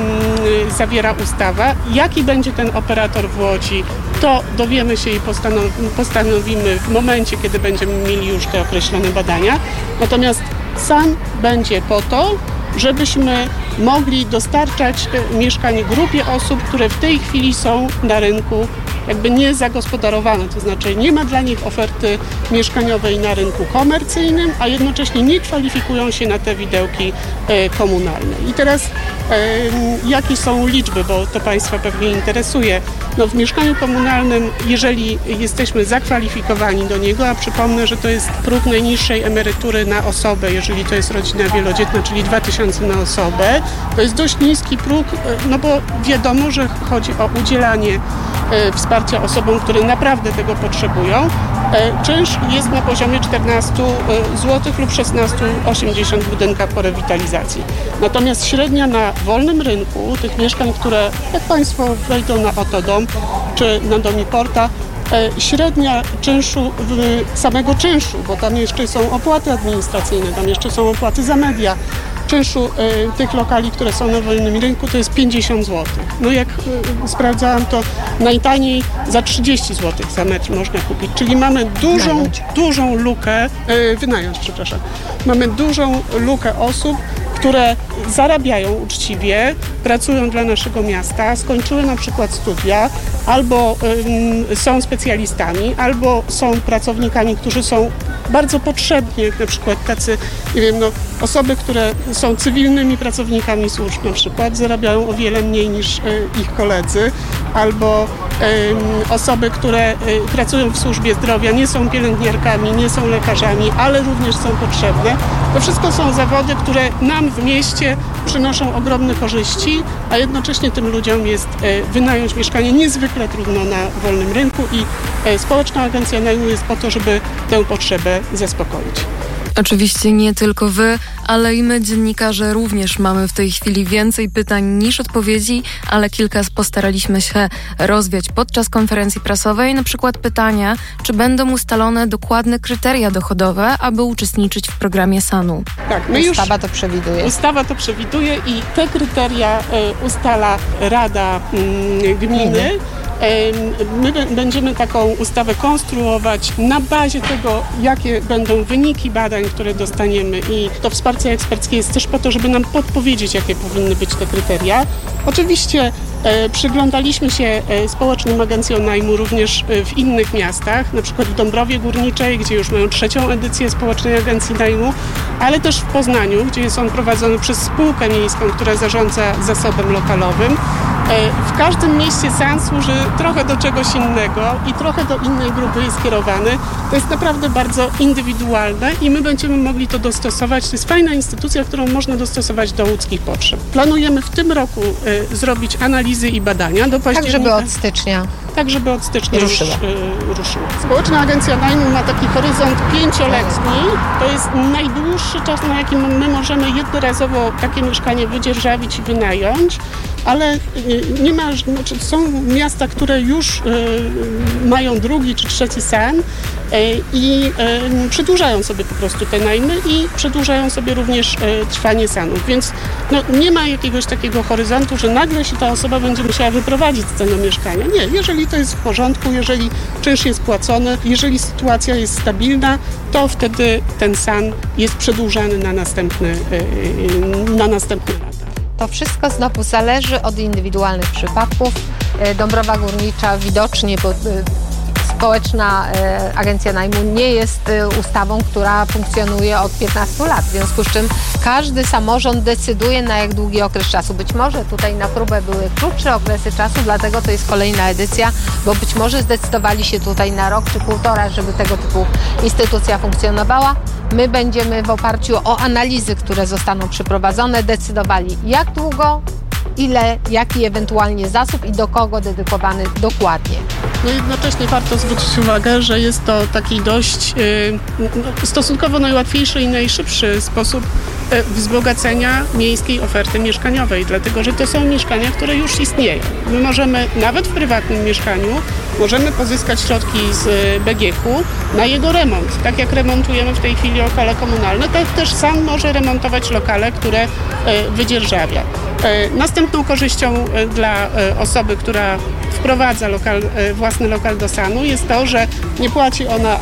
zawiera ustawa. Jaki będzie ten operator w Łodzi, to dowiemy się i postanowimy w momencie, kiedy będziemy mieli już te określone badania. Natomiast SAN będzie po to, żebyśmy mogli dostarczać mieszkań grupie osób, które w tej chwili są na rynku jakby niezagospodarowane, to znaczy nie ma dla nich oferty mieszkaniowej na rynku komercyjnym, a jednocześnie nie kwalifikują się na te widełki komunalne. I teraz jakie są liczby, bo to Państwa pewnie interesuje. W mieszkaniu komunalnym, jeżeli jesteśmy zakwalifikowani do niego, a przypomnę, że to jest próg najniższej emerytury na osobę, jeżeli to jest rodzina wielodzietna, czyli 2000 na osobę, to jest dość niski próg, bo wiadomo, że chodzi o udzielanie wsparcia osobom, które naprawdę tego potrzebują. Czynsz jest na poziomie 14 zł lub 16,80 w budynkach po rewitalizacji. Natomiast średnia na wolnym rynku tych mieszkań, które jak Państwo wejdą na Otodom czy na Domiporta, średnia czynszu, samego czynszu, bo tam jeszcze są opłaty administracyjne, tam jeszcze są opłaty za media, czynszu tych lokali, które są na wolnym rynku, to jest 50 zł. Jak sprawdzałam, to najtaniej za 30 zł za metr można kupić. Czyli mamy dużą lukę, mamy dużą lukę osób, które zarabiają uczciwie, pracują dla naszego miasta, skończyły na przykład studia, albo są specjalistami, albo są pracownikami, którzy są bardzo potrzebni, jak na przykład tacy, osoby, które są cywilnymi pracownikami służb na przykład, zarabiają o wiele mniej niż ich koledzy, albo osoby, które pracują w służbie zdrowia, nie są pielęgniarkami, nie są lekarzami, ale również są potrzebne. To wszystko są zawody, które nam w mieście przynoszą ogromne korzyści, a jednocześnie tym ludziom jest wynająć mieszkanie niezwykle trudno na wolnym rynku i Społeczna Agencja Najmu jest po to, żeby tę potrzebę zaspokoić. Oczywiście nie tylko wy, ale i my, dziennikarze, również mamy w tej chwili więcej pytań niż odpowiedzi, ale kilka postaraliśmy się rozwiać podczas konferencji prasowej. Na przykład pytania, czy będą ustalone dokładne kryteria dochodowe, aby uczestniczyć w programie SAN-u. Tak, Ustawa to przewiduje. Ustawa to przewiduje i te kryteria ustala Rada Gminy. My będziemy taką ustawę konstruować na bazie tego, jakie będą wyniki badań, które dostaniemy, i to wsparcie eksperckie jest też po to, żeby nam podpowiedzieć, jakie powinny być te kryteria. Oczywiście przyglądaliśmy się społecznym agencjom najmu również w innych miastach, na przykład w Dąbrowie Górniczej, gdzie już mają 3. edycję społecznej agencji najmu, ale też w Poznaniu, gdzie jest on prowadzony przez spółkę miejską, która zarządza zasobem lokalowym. W każdym mieście SAN służy trochę do czegoś innego i trochę do innej grupy jest skierowany. To jest naprawdę bardzo indywidualne i my będziemy mogli to dostosować. To jest fajna instytucja, którą można dostosować do łódzkich potrzeb. Planujemy w tym roku zrobić analizy i badania do października. Tak, żeby od stycznia ruszyło. Społeczna agencja najmu ma taki horyzont 5-letni. To jest najdłuższy czas, na jakim my możemy jednorazowo takie mieszkanie wydzierżawić i wynająć, ale nie ma, są miasta, które już mają 2. czy 3. SAN i przedłużają sobie po prostu te najmy i przedłużają sobie również trwanie SAN-ów, więc nie ma jakiegoś takiego horyzontu, że nagle się ta osoba będzie musiała wyprowadzić z tego mieszkania. Nie, jeżeli to jest w porządku, jeżeli czynsz jest płacony, jeżeli sytuacja jest stabilna, to wtedy ten SAN jest przedłużany na następne lata. To wszystko znowu zależy od indywidualnych przypadków. Dąbrowa Górnicza widocznie, bo społeczna agencja najmu nie jest ustawą, która funkcjonuje od 15 lat, w związku z czym każdy samorząd decyduje, na jak długi okres czasu. Być może tutaj na próbę były krótsze okresy czasu, dlatego to jest kolejna edycja, bo być może zdecydowali się tutaj na rok czy 1,5, żeby tego typu instytucja funkcjonowała. My będziemy w oparciu o analizy, które zostaną przeprowadzone, decydowali, jak długo, ile, jaki ewentualnie zasób i do kogo dedykowany dokładnie. Jednocześnie warto zwrócić uwagę, że jest to taki dość stosunkowo najłatwiejszy i najszybszy sposób wzbogacenia miejskiej oferty mieszkaniowej, dlatego że to są mieszkania, które już istnieją. My możemy nawet w prywatnym mieszkaniu pozyskać środki z BGK-u na jego remont. Tak jak remontujemy w tej chwili lokale komunalne, tak też SAN może remontować lokale, które wydzierżawia. Następną korzyścią dla osoby, która wprowadza własny lokal do SAN-u jest to, że nie płaci ona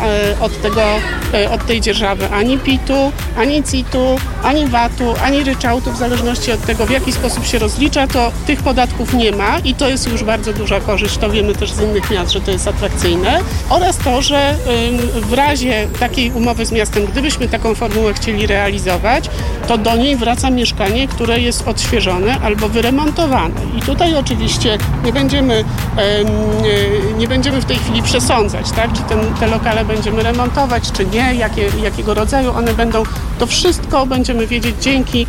od tej dzierżawy ani PIT-u, ani CIT-u, ani VAT-u, ani ryczałtu, w zależności od tego, w jaki sposób się rozlicza, to tych podatków nie ma i to jest już bardzo duża korzyść, to wiemy też z innych miast, że to jest atrakcyjne, oraz to, że w razie takiej umowy z miastem, gdybyśmy taką formułę chcieli realizować, to do niej wraca mieszkanie, które jest odświeżone albo wyremontowane. I tutaj oczywiście nie będziemy w tej chwili przesądzać, tak? Czy te lokale będziemy remontować, czy nie, jakiego rodzaju one będą. To wszystko będziemy wiedzieć dzięki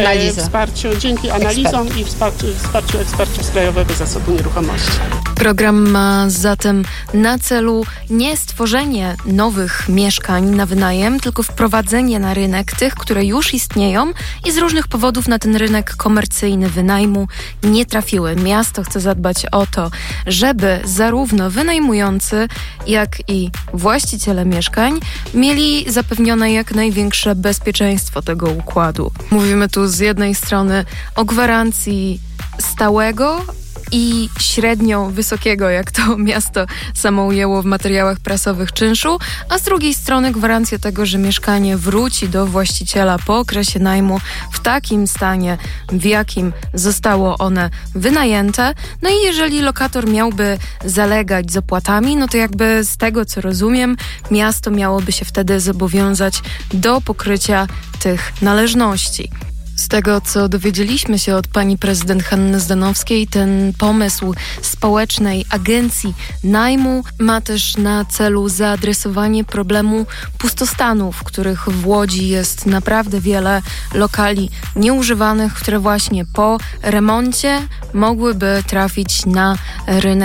dzięki analizom i wsparciu ekspertów z Krajowego Zasobu Nieruchomości. Program ma zatem na celu nie stworzenie nowych mieszkań na wynajem, tylko wprowadzenie na rynek tych, które już istnieją i z różnych powodów na ten rynek komercyjny wynajmu nie trafiły. Miasto chce zadbać o to, żeby zarówno wynajmujący, jak i właściciele mieszkań mieli zapewnione jak największe bezpieczeństwo tego układu. Mówimy tu z jednej strony o gwarancji stałego i średnio wysokiego, jak to miasto samo ujęło w materiałach prasowych, czynszu, a z drugiej strony gwarancja tego, że mieszkanie wróci do właściciela po okresie najmu w takim stanie, w jakim zostało one wynajęte. No i jeżeli lokator miałby zalegać z opłatami, no to jakby z tego, co rozumiem, miasto miałoby się wtedy zobowiązać do pokrycia tych należności. Z tego, co dowiedzieliśmy się od pani prezydent Hanny Zdanowskiej, ten pomysł społecznej agencji najmu ma też na celu zaadresowanie problemu pustostanów, których w Łodzi jest naprawdę wiele lokali nieużywanych, które właśnie po remoncie mogłyby trafić na rynek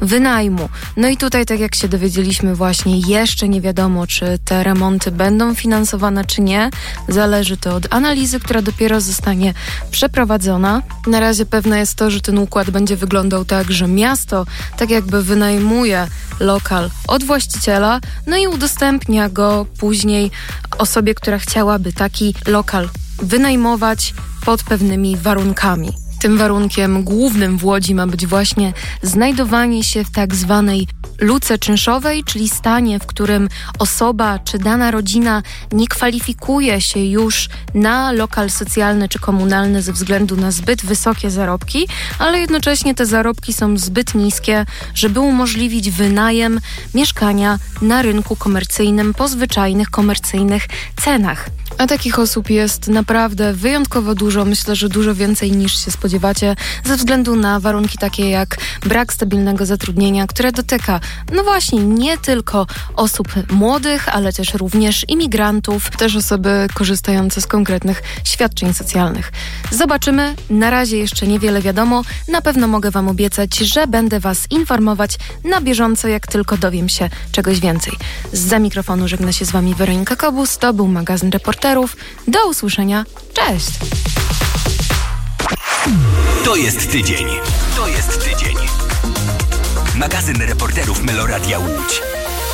wynajmu. No i tutaj, tak jak się dowiedzieliśmy właśnie, jeszcze nie wiadomo, czy te remonty będą finansowane, czy nie. Zależy to od analizy, która dopiero zostanie przeprowadzona. Na razie pewne jest to, że ten układ będzie wyglądał tak, że miasto tak jakby wynajmuje lokal od właściciela, no i udostępnia go później osobie, która chciałaby taki lokal wynajmować pod pewnymi warunkami. Tym warunkiem głównym w Łodzi ma być właśnie znajdowanie się w tak zwanej luce czynszowej, czyli stanie, w którym osoba czy dana rodzina nie kwalifikuje się już na lokal socjalny czy komunalny ze względu na zbyt wysokie zarobki, ale jednocześnie te zarobki są zbyt niskie, żeby umożliwić wynajem mieszkania na rynku komercyjnym po zwyczajnych komercyjnych cenach. A takich osób jest naprawdę wyjątkowo dużo, myślę, że dużo więcej niż się spodziewacie, ze względu na warunki takie jak brak stabilnego zatrudnienia, które dotyka, no właśnie, nie tylko osób młodych, ale też również imigrantów, też osoby korzystające z konkretnych świadczeń socjalnych. Zobaczymy, na razie jeszcze niewiele wiadomo, na pewno mogę Wam obiecać, że będę Was informować na bieżąco, jak tylko dowiem się czegoś więcej. Zza mikrofonu żegna się z Wami Weronika Kobus, to był magazyn Reporterów. Do usłyszenia. Cześć! To jest tydzień. To jest tydzień. Magazyn Reporterów Meloradia Łódź.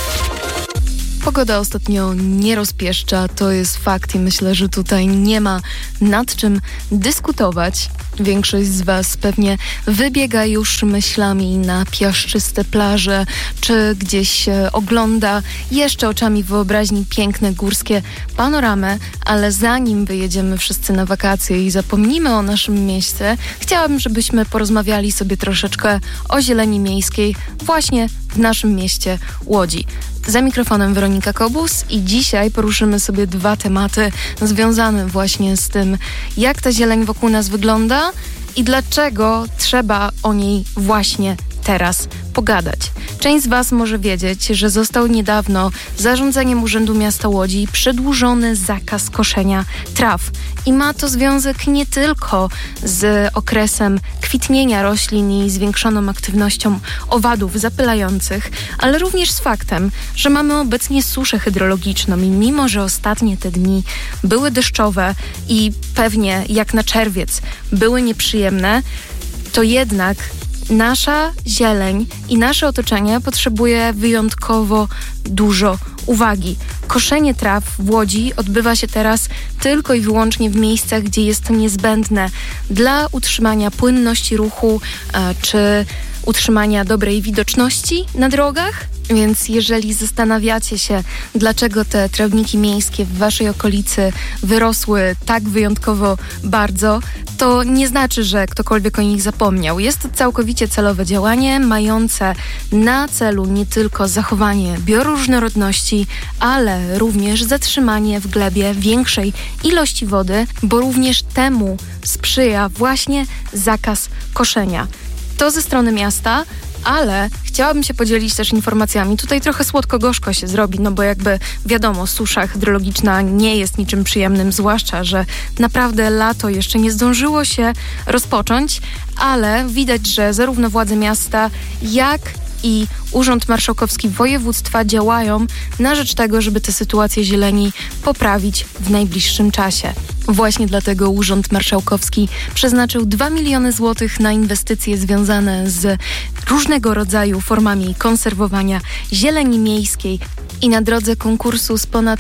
Pogoda ostatnio nie rozpieszcza, to jest fakt i myślę, że tutaj nie ma nad czym dyskutować. Większość z Was pewnie wybiega już myślami na piaszczyste plaże, czy gdzieś ogląda jeszcze oczami wyobraźni piękne górskie panoramy, ale zanim wyjedziemy wszyscy na wakacje i zapomnimy o naszym mieście, chciałabym, żebyśmy porozmawiali sobie troszeczkę o zieleni miejskiej właśnie w naszym mieście Łodzi. Za mikrofonem Weronika Kobus i dzisiaj poruszymy sobie dwa tematy związane właśnie z tym, jak ta zieleń wokół nas wygląda i dlaczego trzeba o niej właśnie teraz pogadać. Część z Was może wiedzieć, że został niedawno zarządzeniem Urzędu Miasta Łodzi przedłużony zakaz koszenia traw. I ma to związek nie tylko z okresem kwitnienia roślin i zwiększoną aktywnością owadów zapylających, ale również z faktem, że mamy obecnie suszę hydrologiczną i mimo, że ostatnie te dni były deszczowe i pewnie jak na czerwiec były nieprzyjemne, to jednak nasza zieleń i nasze otoczenie potrzebuje wyjątkowo dużo uwagi. Koszenie traw w Łodzi odbywa się teraz tylko i wyłącznie w miejscach, gdzie jest to niezbędne dla utrzymania płynności ruchu czy utrzymania dobrej widoczności na drogach. Więc jeżeli zastanawiacie się, dlaczego te trawniki miejskie w waszej okolicy wyrosły tak wyjątkowo bardzo, to nie znaczy, że ktokolwiek o nich zapomniał. Jest to całkowicie celowe działanie, mające na celu nie tylko zachowanie bioróżnorodności, ale również zatrzymanie w glebie większej ilości wody, bo również temu sprzyja właśnie zakaz koszenia. To ze strony miasta, ale chciałabym się podzielić też informacjami. Tutaj trochę słodko-gorzko się zrobi, no bo jakby wiadomo, susza hydrologiczna nie jest niczym przyjemnym, zwłaszcza, że naprawdę lato jeszcze nie zdążyło się rozpocząć, ale widać, że zarówno władze miasta, jak i Urząd Marszałkowski Województwa działają na rzecz tego, żeby tę sytuację zieleni poprawić w najbliższym czasie. Właśnie dlatego Urząd Marszałkowski przeznaczył 2 miliony złotych na inwestycje związane z różnego rodzaju formami konserwowania zieleni miejskiej. I na drodze konkursu z ponad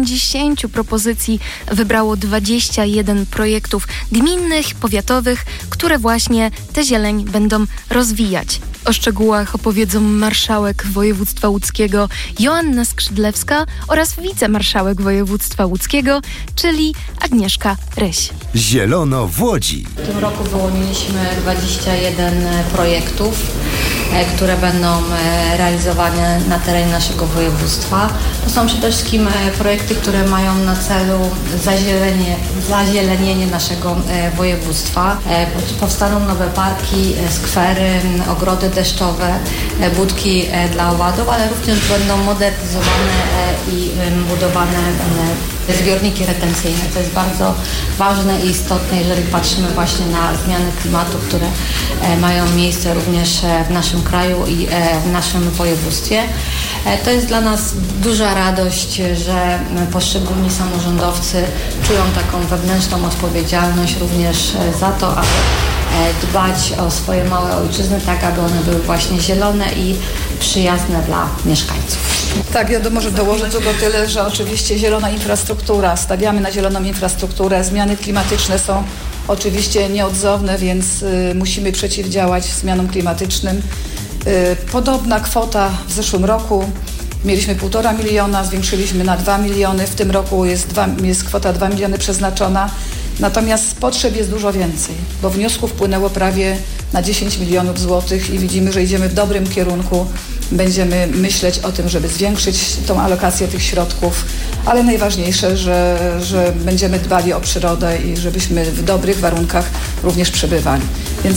80 propozycji wybrało 21 projektów gminnych, powiatowych, które właśnie tę zieleń będą rozwijać. O szczegółach opowiedzą marszałek województwa łódzkiego Joanna Skrzydlewska oraz wicemarszałek województwa łódzkiego, czyli Agnieszka Ryś. Zielono w Łodzi. W tym roku wyłoniliśmy 21 projektów, które będą realizowane na terenie naszego województwa. To są przede wszystkim projekty, które mają na celu zazielenienie naszego województwa. Powstaną nowe parki, skwery, ogrody deszczowe, budki dla owadów, ale również będą modernizowane i budowane Zbiorniki retencyjne to jest bardzo ważne i istotne, jeżeli patrzymy właśnie na zmiany klimatu, które mają miejsce również w naszym kraju i w naszym województwie. To jest dla nas duża radość, że poszczególni samorządowcy czują taką wewnętrzną odpowiedzialność również za to, aby dbać o swoje małe ojczyzny, tak aby one były właśnie zielone i przyjazne dla mieszkańców. Tak, wiadomo, że dołożę tylko tyle, że oczywiście zielona infrastruktura, stawiamy na zieloną infrastrukturę, zmiany klimatyczne są oczywiście nieodzowne, więc musimy przeciwdziałać zmianom klimatycznym. Podobna kwota w zeszłym roku, mieliśmy 1,5 miliona, zwiększyliśmy na 2 miliony, w tym roku jest kwota 2 miliony przeznaczona. Natomiast potrzeb jest dużo więcej, bo wniosków wpłynęło prawie na 10 milionów złotych i widzimy, że idziemy w dobrym kierunku. Będziemy myśleć o tym, żeby zwiększyć tą alokację tych środków, ale najważniejsze, że będziemy dbali o przyrodę i żebyśmy w dobrych warunkach również przebywali. Więc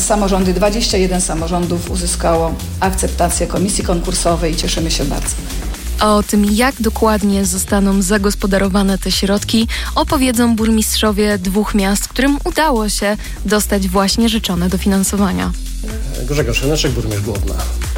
21 samorządów uzyskało akceptację komisji konkursowej i cieszymy się bardzo. O tym, jak dokładnie zostaną zagospodarowane te środki, opowiedzą burmistrzowie 2 miast, którym udało się dostać właśnie życzone dofinansowania. Grzegorz Janeczek, burmistrz Głowna.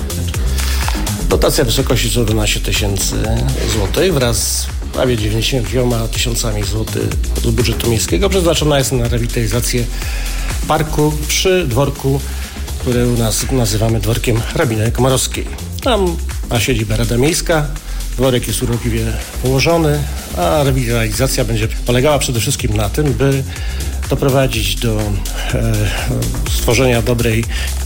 Dotacja w wysokości 112 tysięcy złotych wraz z prawie 92 tysiącami złotych z budżetu miejskiego przeznaczona jest na rewitalizację parku przy dworku, który u nas nazywamy dworkiem hrabiny Komorowskiej. Tam ma siedzibę Rada Miejska, dworek jest urokliwie ułożony, a rewitalizacja będzie polegała przede wszystkim na tym, by doprowadzić do stworzenia dobrej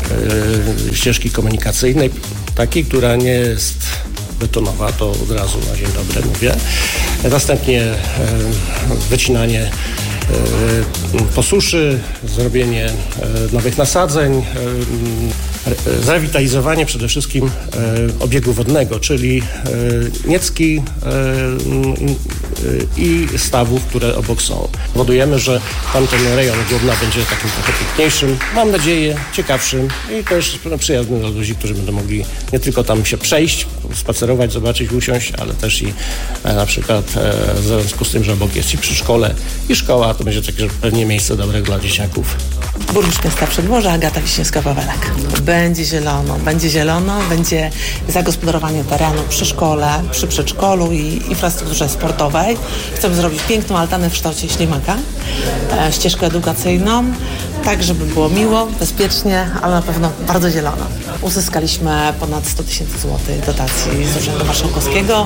ścieżki komunikacyjnej, takiej, która nie jest betonowa, to od razu na dzień dobry mówię. Następnie wycinanie po suszy, zrobienie nowych nasadzeń, zrewitalizowanie przede wszystkim obiegu wodnego, czyli Niecki i stawów, które obok są. Powodujemy, że tamten rejon Głowna będzie takim trochę piękniejszym, mam nadzieję, ciekawszym i też przyjaznym dla ludzi, którzy będą mogli nie tylko tam się przejść, spacerować, zobaczyć, usiąść, ale też i na przykład w związku z tym, że obok jest i przedszkole i szkoła, to będzie takie pewnie miejsce dobre dla dzieciaków. Burmistrz miasta Przedmorza, Agata Wiśniewska-Wawelek. Będzie zielono, będzie zagospodarowanie terenu przy szkole, przy przedszkolu i infrastrukturze sportowej. Chcemy zrobić piękną altannę w kształcie ślimaka, ścieżkę edukacyjną, tak żeby było miło, bezpiecznie, ale na pewno bardzo zielono. Uzyskaliśmy ponad 100 tysięcy złotych dotacji z Urzędu Marszałkowskiego,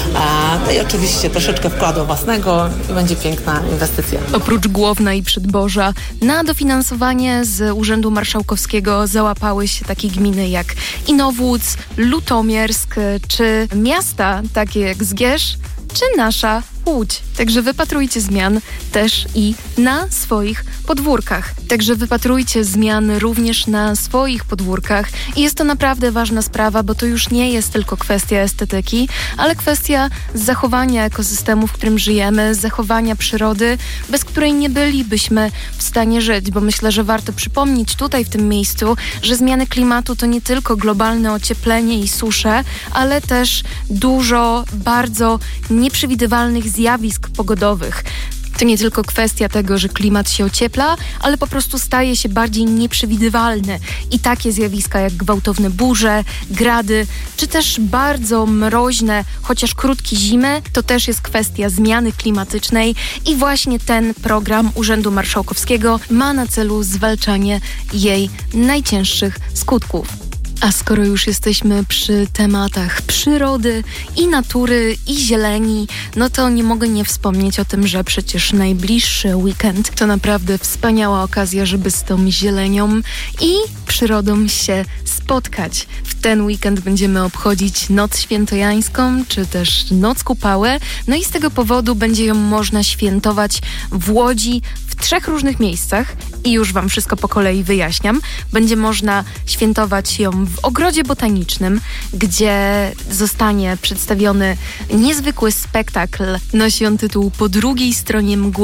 no i oczywiście troszeczkę wkładu własnego i będzie piękna inwestycja. Oprócz Głowna i Przedborza na dofinansowanie z Urzędu Marszałkowskiego załapały się takie gminy jak Inowłódz, Lutomiersk czy miasta takie jak Zgierz czy nasza Łódź. Także wypatrujcie zmian też i na swoich podwórkach. Także wypatrujcie zmian również na swoich podwórkach i jest to naprawdę ważna sprawa, bo to już nie jest tylko kwestia estetyki, ale kwestia zachowania ekosystemu, w którym żyjemy, zachowania przyrody, bez której nie bylibyśmy w stanie żyć, bo myślę, że warto przypomnieć tutaj w tym miejscu, że zmiany klimatu to nie tylko globalne ocieplenie i susze, ale też dużo bardzo nieprzewidywalnych zjawisk pogodowych. To nie tylko kwestia tego, że klimat się ociepla, ale po prostu staje się bardziej nieprzewidywalny. I takie zjawiska jak gwałtowne burze, grady, czy też bardzo mroźne, chociaż krótkie zimy, to też jest kwestia zmiany klimatycznej i właśnie ten program Urzędu Marszałkowskiego ma na celu zwalczanie jej najcięższych skutków. A skoro już jesteśmy przy tematach przyrody i natury i zieleni, no to nie mogę nie wspomnieć o tym, że przecież najbliższy weekend to naprawdę wspaniała okazja, żeby z tą zielenią i przyrodą się spotkać. W ten weekend będziemy obchodzić Noc Świętojańską, czy też Noc Kupałę. No i z tego powodu będzie ją można świętować w Łodzi w 3 różnych miejscach i już wam wszystko po kolei wyjaśniam. Będzie można świętować ją w Ogrodzie Botanicznym, gdzie zostanie przedstawiony niezwykły spektakl. Nosi on tytuł Po drugiej stronie mgły.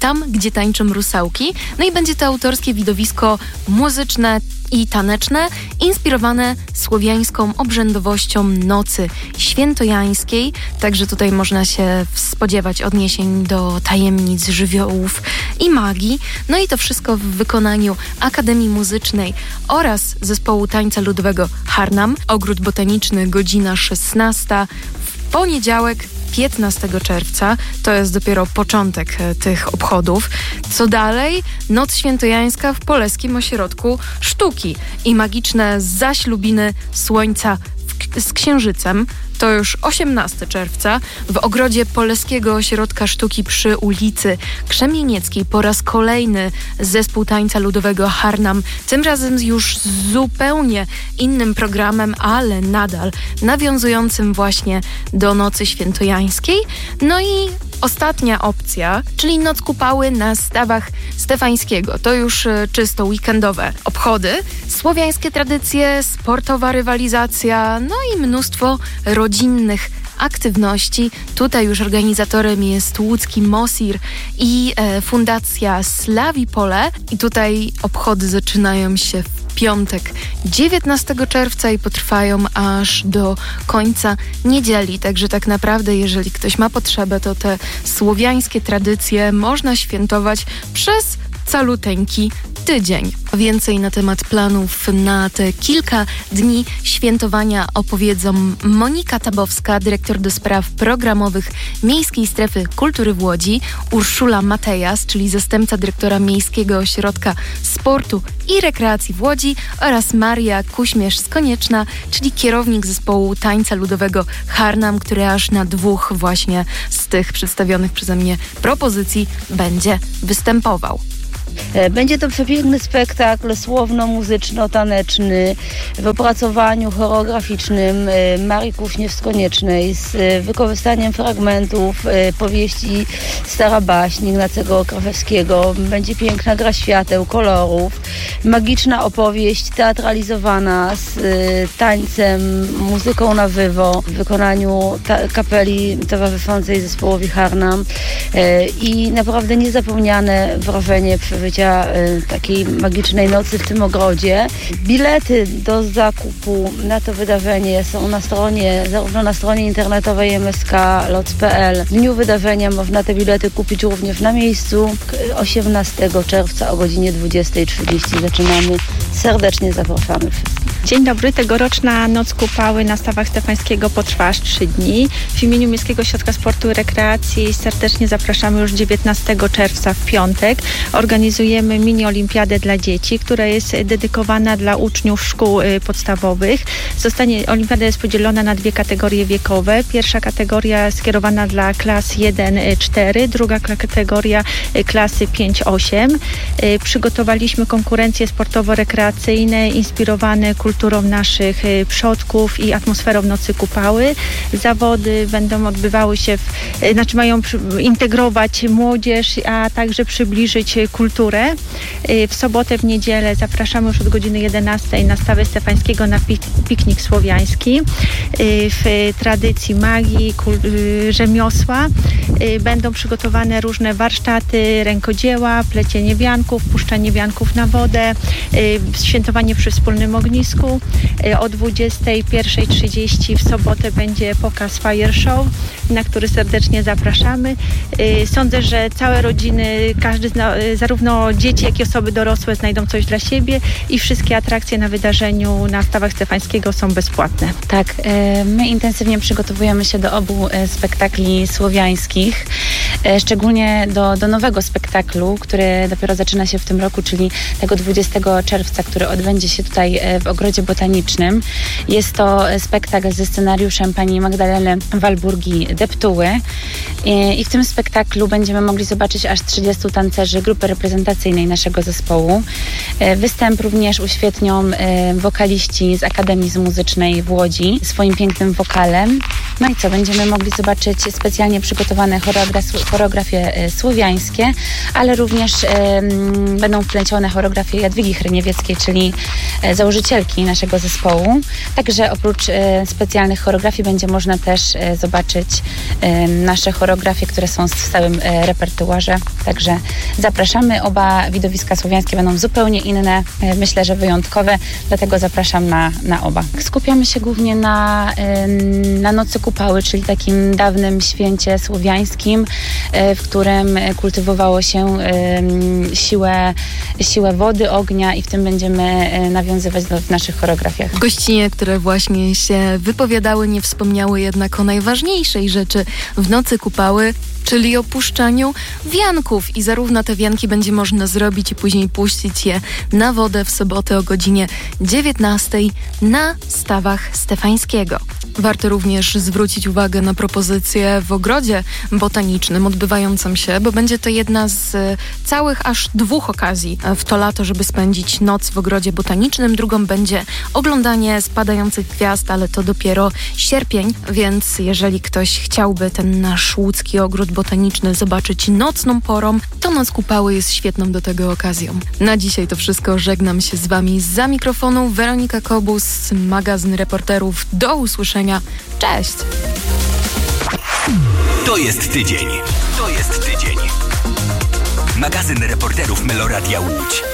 Tam, gdzie tańczą rusałki. No i będzie to autorskie widowisko muzyczne i taneczne, inspirowane słowiańską obrzędowością nocy świętojańskiej. Także tutaj można się spodziewać odniesień do tajemnic, żywiołów i magii. No i to wszystko w wykonaniu Akademii Muzycznej oraz Zespołu Tańca Ludowego Harnam. Ogród Botaniczny, godzina 16. W poniedziałek 15 czerwca, to jest dopiero początek tych obchodów. Co dalej? Noc świętojańska w Polskim Ośrodku Sztuki i magiczne zaślubiny słońca z księżycem. To już 18 czerwca w ogrodzie Polskiego Ośrodka Sztuki przy ulicy Krzemienieckiej po raz kolejny zespół tańca ludowego Harnam, tym razem już z zupełnie innym programem, ale nadal nawiązującym właśnie do nocy świętojańskiej. No i ostatnia opcja, czyli Noc Kupały na stawach Stefańskiego. To już czysto weekendowe obchody, słowiańskie tradycje, sportowa rywalizacja, no i mnóstwo rodzinnych aktywności. Tutaj już organizatorem jest łódzki Mosir i Fundacja Slawipole. I tutaj obchody zaczynają się w piątek 19 czerwca i potrwają aż do końca niedzieli. Także tak naprawdę, jeżeli ktoś ma potrzebę, to te słowiańskie tradycje można świętować przez caluteńki tydzień. Więcej na temat planów na te kilka dni świętowania opowiedzą Monika Tabowska, dyrektor do spraw programowych Miejskiej Strefy Kultury w Łodzi, Urszula Matejas, czyli zastępca dyrektora Miejskiego Ośrodka Sportu i Rekreacji w Łodzi oraz Maria Kuśmierz-Konieczna, czyli kierownik zespołu tańca ludowego Harnam, który aż na 2 właśnie z tych przedstawionych przeze mnie propozycji będzie występował. Będzie to przepiękny spektakl słowno-muzyczno-taneczny w opracowaniu choreograficznym Marii Kuśmierz-Koniecznej z wykorzystaniem fragmentów powieści Stara Baśń Ignacego Krafewskiego. Będzie piękna gra świateł, kolorów, magiczna opowieść teatralizowana z tańcem, muzyką na żywo w wykonaniu kapeli towarzyszącej zespołowi Harnam i naprawdę niezapomniane wrażenie przeżycia takiej magicznej nocy w tym ogrodzie. Bilety do zakupu na to wydarzenie są na stronie, zarówno na stronie internetowej msk.loc.pl. W dniu wydarzenia można te bilety kupić również na miejscu. 18 czerwca o godzinie 20:30 zaczynamy. Serdecznie zapraszamy wszystkich. Dzień dobry. Tegoroczna Noc Kupały na stawach Stefańskiego potrwa aż 3 dni. W imieniu Miejskiego Ośrodka Sportu i Rekreacji serdecznie zapraszamy już 19 czerwca w piątek. Organizujemy mini-olimpiadę dla dzieci, która jest dedykowana dla uczniów szkół podstawowych. Olimpiada jest podzielona na 2 kategorie wiekowe. Pierwsza kategoria skierowana dla klas 1-4, druga kategoria klasy 5-8. Przygotowaliśmy konkurencje sportowo-rekreacyjne inspirowane kulturą naszych przodków i atmosferą Nocy Kupały. Zawody będą odbywały się, mają integrować młodzież, a także przybliżyć kulturę. W sobotę, w niedzielę zapraszamy już od godziny 11 na stawę Stefańskiego na piknik słowiański. W tradycji magii, rzemiosła będą przygotowane różne warsztaty, rękodzieła, plecienie wianków, puszczanie wianków na wodę, świętowanie przy wspólnym ognisku. O 21:30 w sobotę będzie pokaz Fire Show, na który serdecznie zapraszamy. Sądzę, że całe rodziny, zarówno dzieci, jak i osoby dorosłe znajdą coś dla siebie i wszystkie atrakcje na wydarzeniu na stawach Stefańskiego są bezpłatne. Tak, my intensywnie przygotowujemy się do obu spektakli słowiańskich, szczególnie do nowego spektaklu, który dopiero zaczyna się w tym roku, czyli tego 20 czerwca, który odbędzie się tutaj w Ogrodzie Botanicznym. Jest to spektakl ze scenariuszem pani Magdaleny Walburgi-Deptuły i w tym spektaklu będziemy mogli zobaczyć aż 30 tancerzy grupy reprezentacyjnej naszego zespołu. Występ również uświetnią wokaliści z Akademii Muzycznej w Łodzi swoim pięknym wokalem. No i co, będziemy mogli zobaczyć specjalnie przygotowane choreografie słowiańskie, ale również będą wplecione choreografie Jadwigi Hryniewieckiej, czyli założycielki naszego zespołu. Także oprócz specjalnych choreografii będzie można też zobaczyć nasze choreografie, które są w stałym repertuarze. Także zapraszamy. Oba widowiska słowiańskie będą zupełnie inne, myślę, że wyjątkowe, dlatego zapraszam na oba. Skupiamy się głównie na Nocy Kupały, czyli takim dawnym święcie słowiańskim, w którym kultywowało się siłę wody, ognia i w tym będziemy nawiązywać w naszych choreografiach. Gościnie, które właśnie się wypowiadały, nie wspomniały jednak o najważniejszej rzeczy w Nocy Kupały, czyli o puszczaniu wianków. I zarówno te wianki będzie można zrobić i później puścić je na wodę w sobotę o godzinie 19 na stawach Stefańskiego. Warto również zwrócić uwagę na propozycję w ogrodzie botanicznym odbywającą się, bo będzie to jedna z całych aż 2 okazji w to lato, żeby spędzić noc w ogrodzie botanicznym. Drugą będzie oglądanie spadających gwiazd, ale to dopiero sierpień, więc jeżeli ktoś chciałby ten nasz łódzki ogród botaniczny zobaczyć nocną porą, to Noc Kupały jest świetną do tego okazją. Na dzisiaj to wszystko. Żegnam się z Wami zza mikrofonu. Weronika Kobus, magazyn reporterów. Do usłyszenia. Cześć! To jest tydzień. Magazyn reporterów Meloradia Łódź.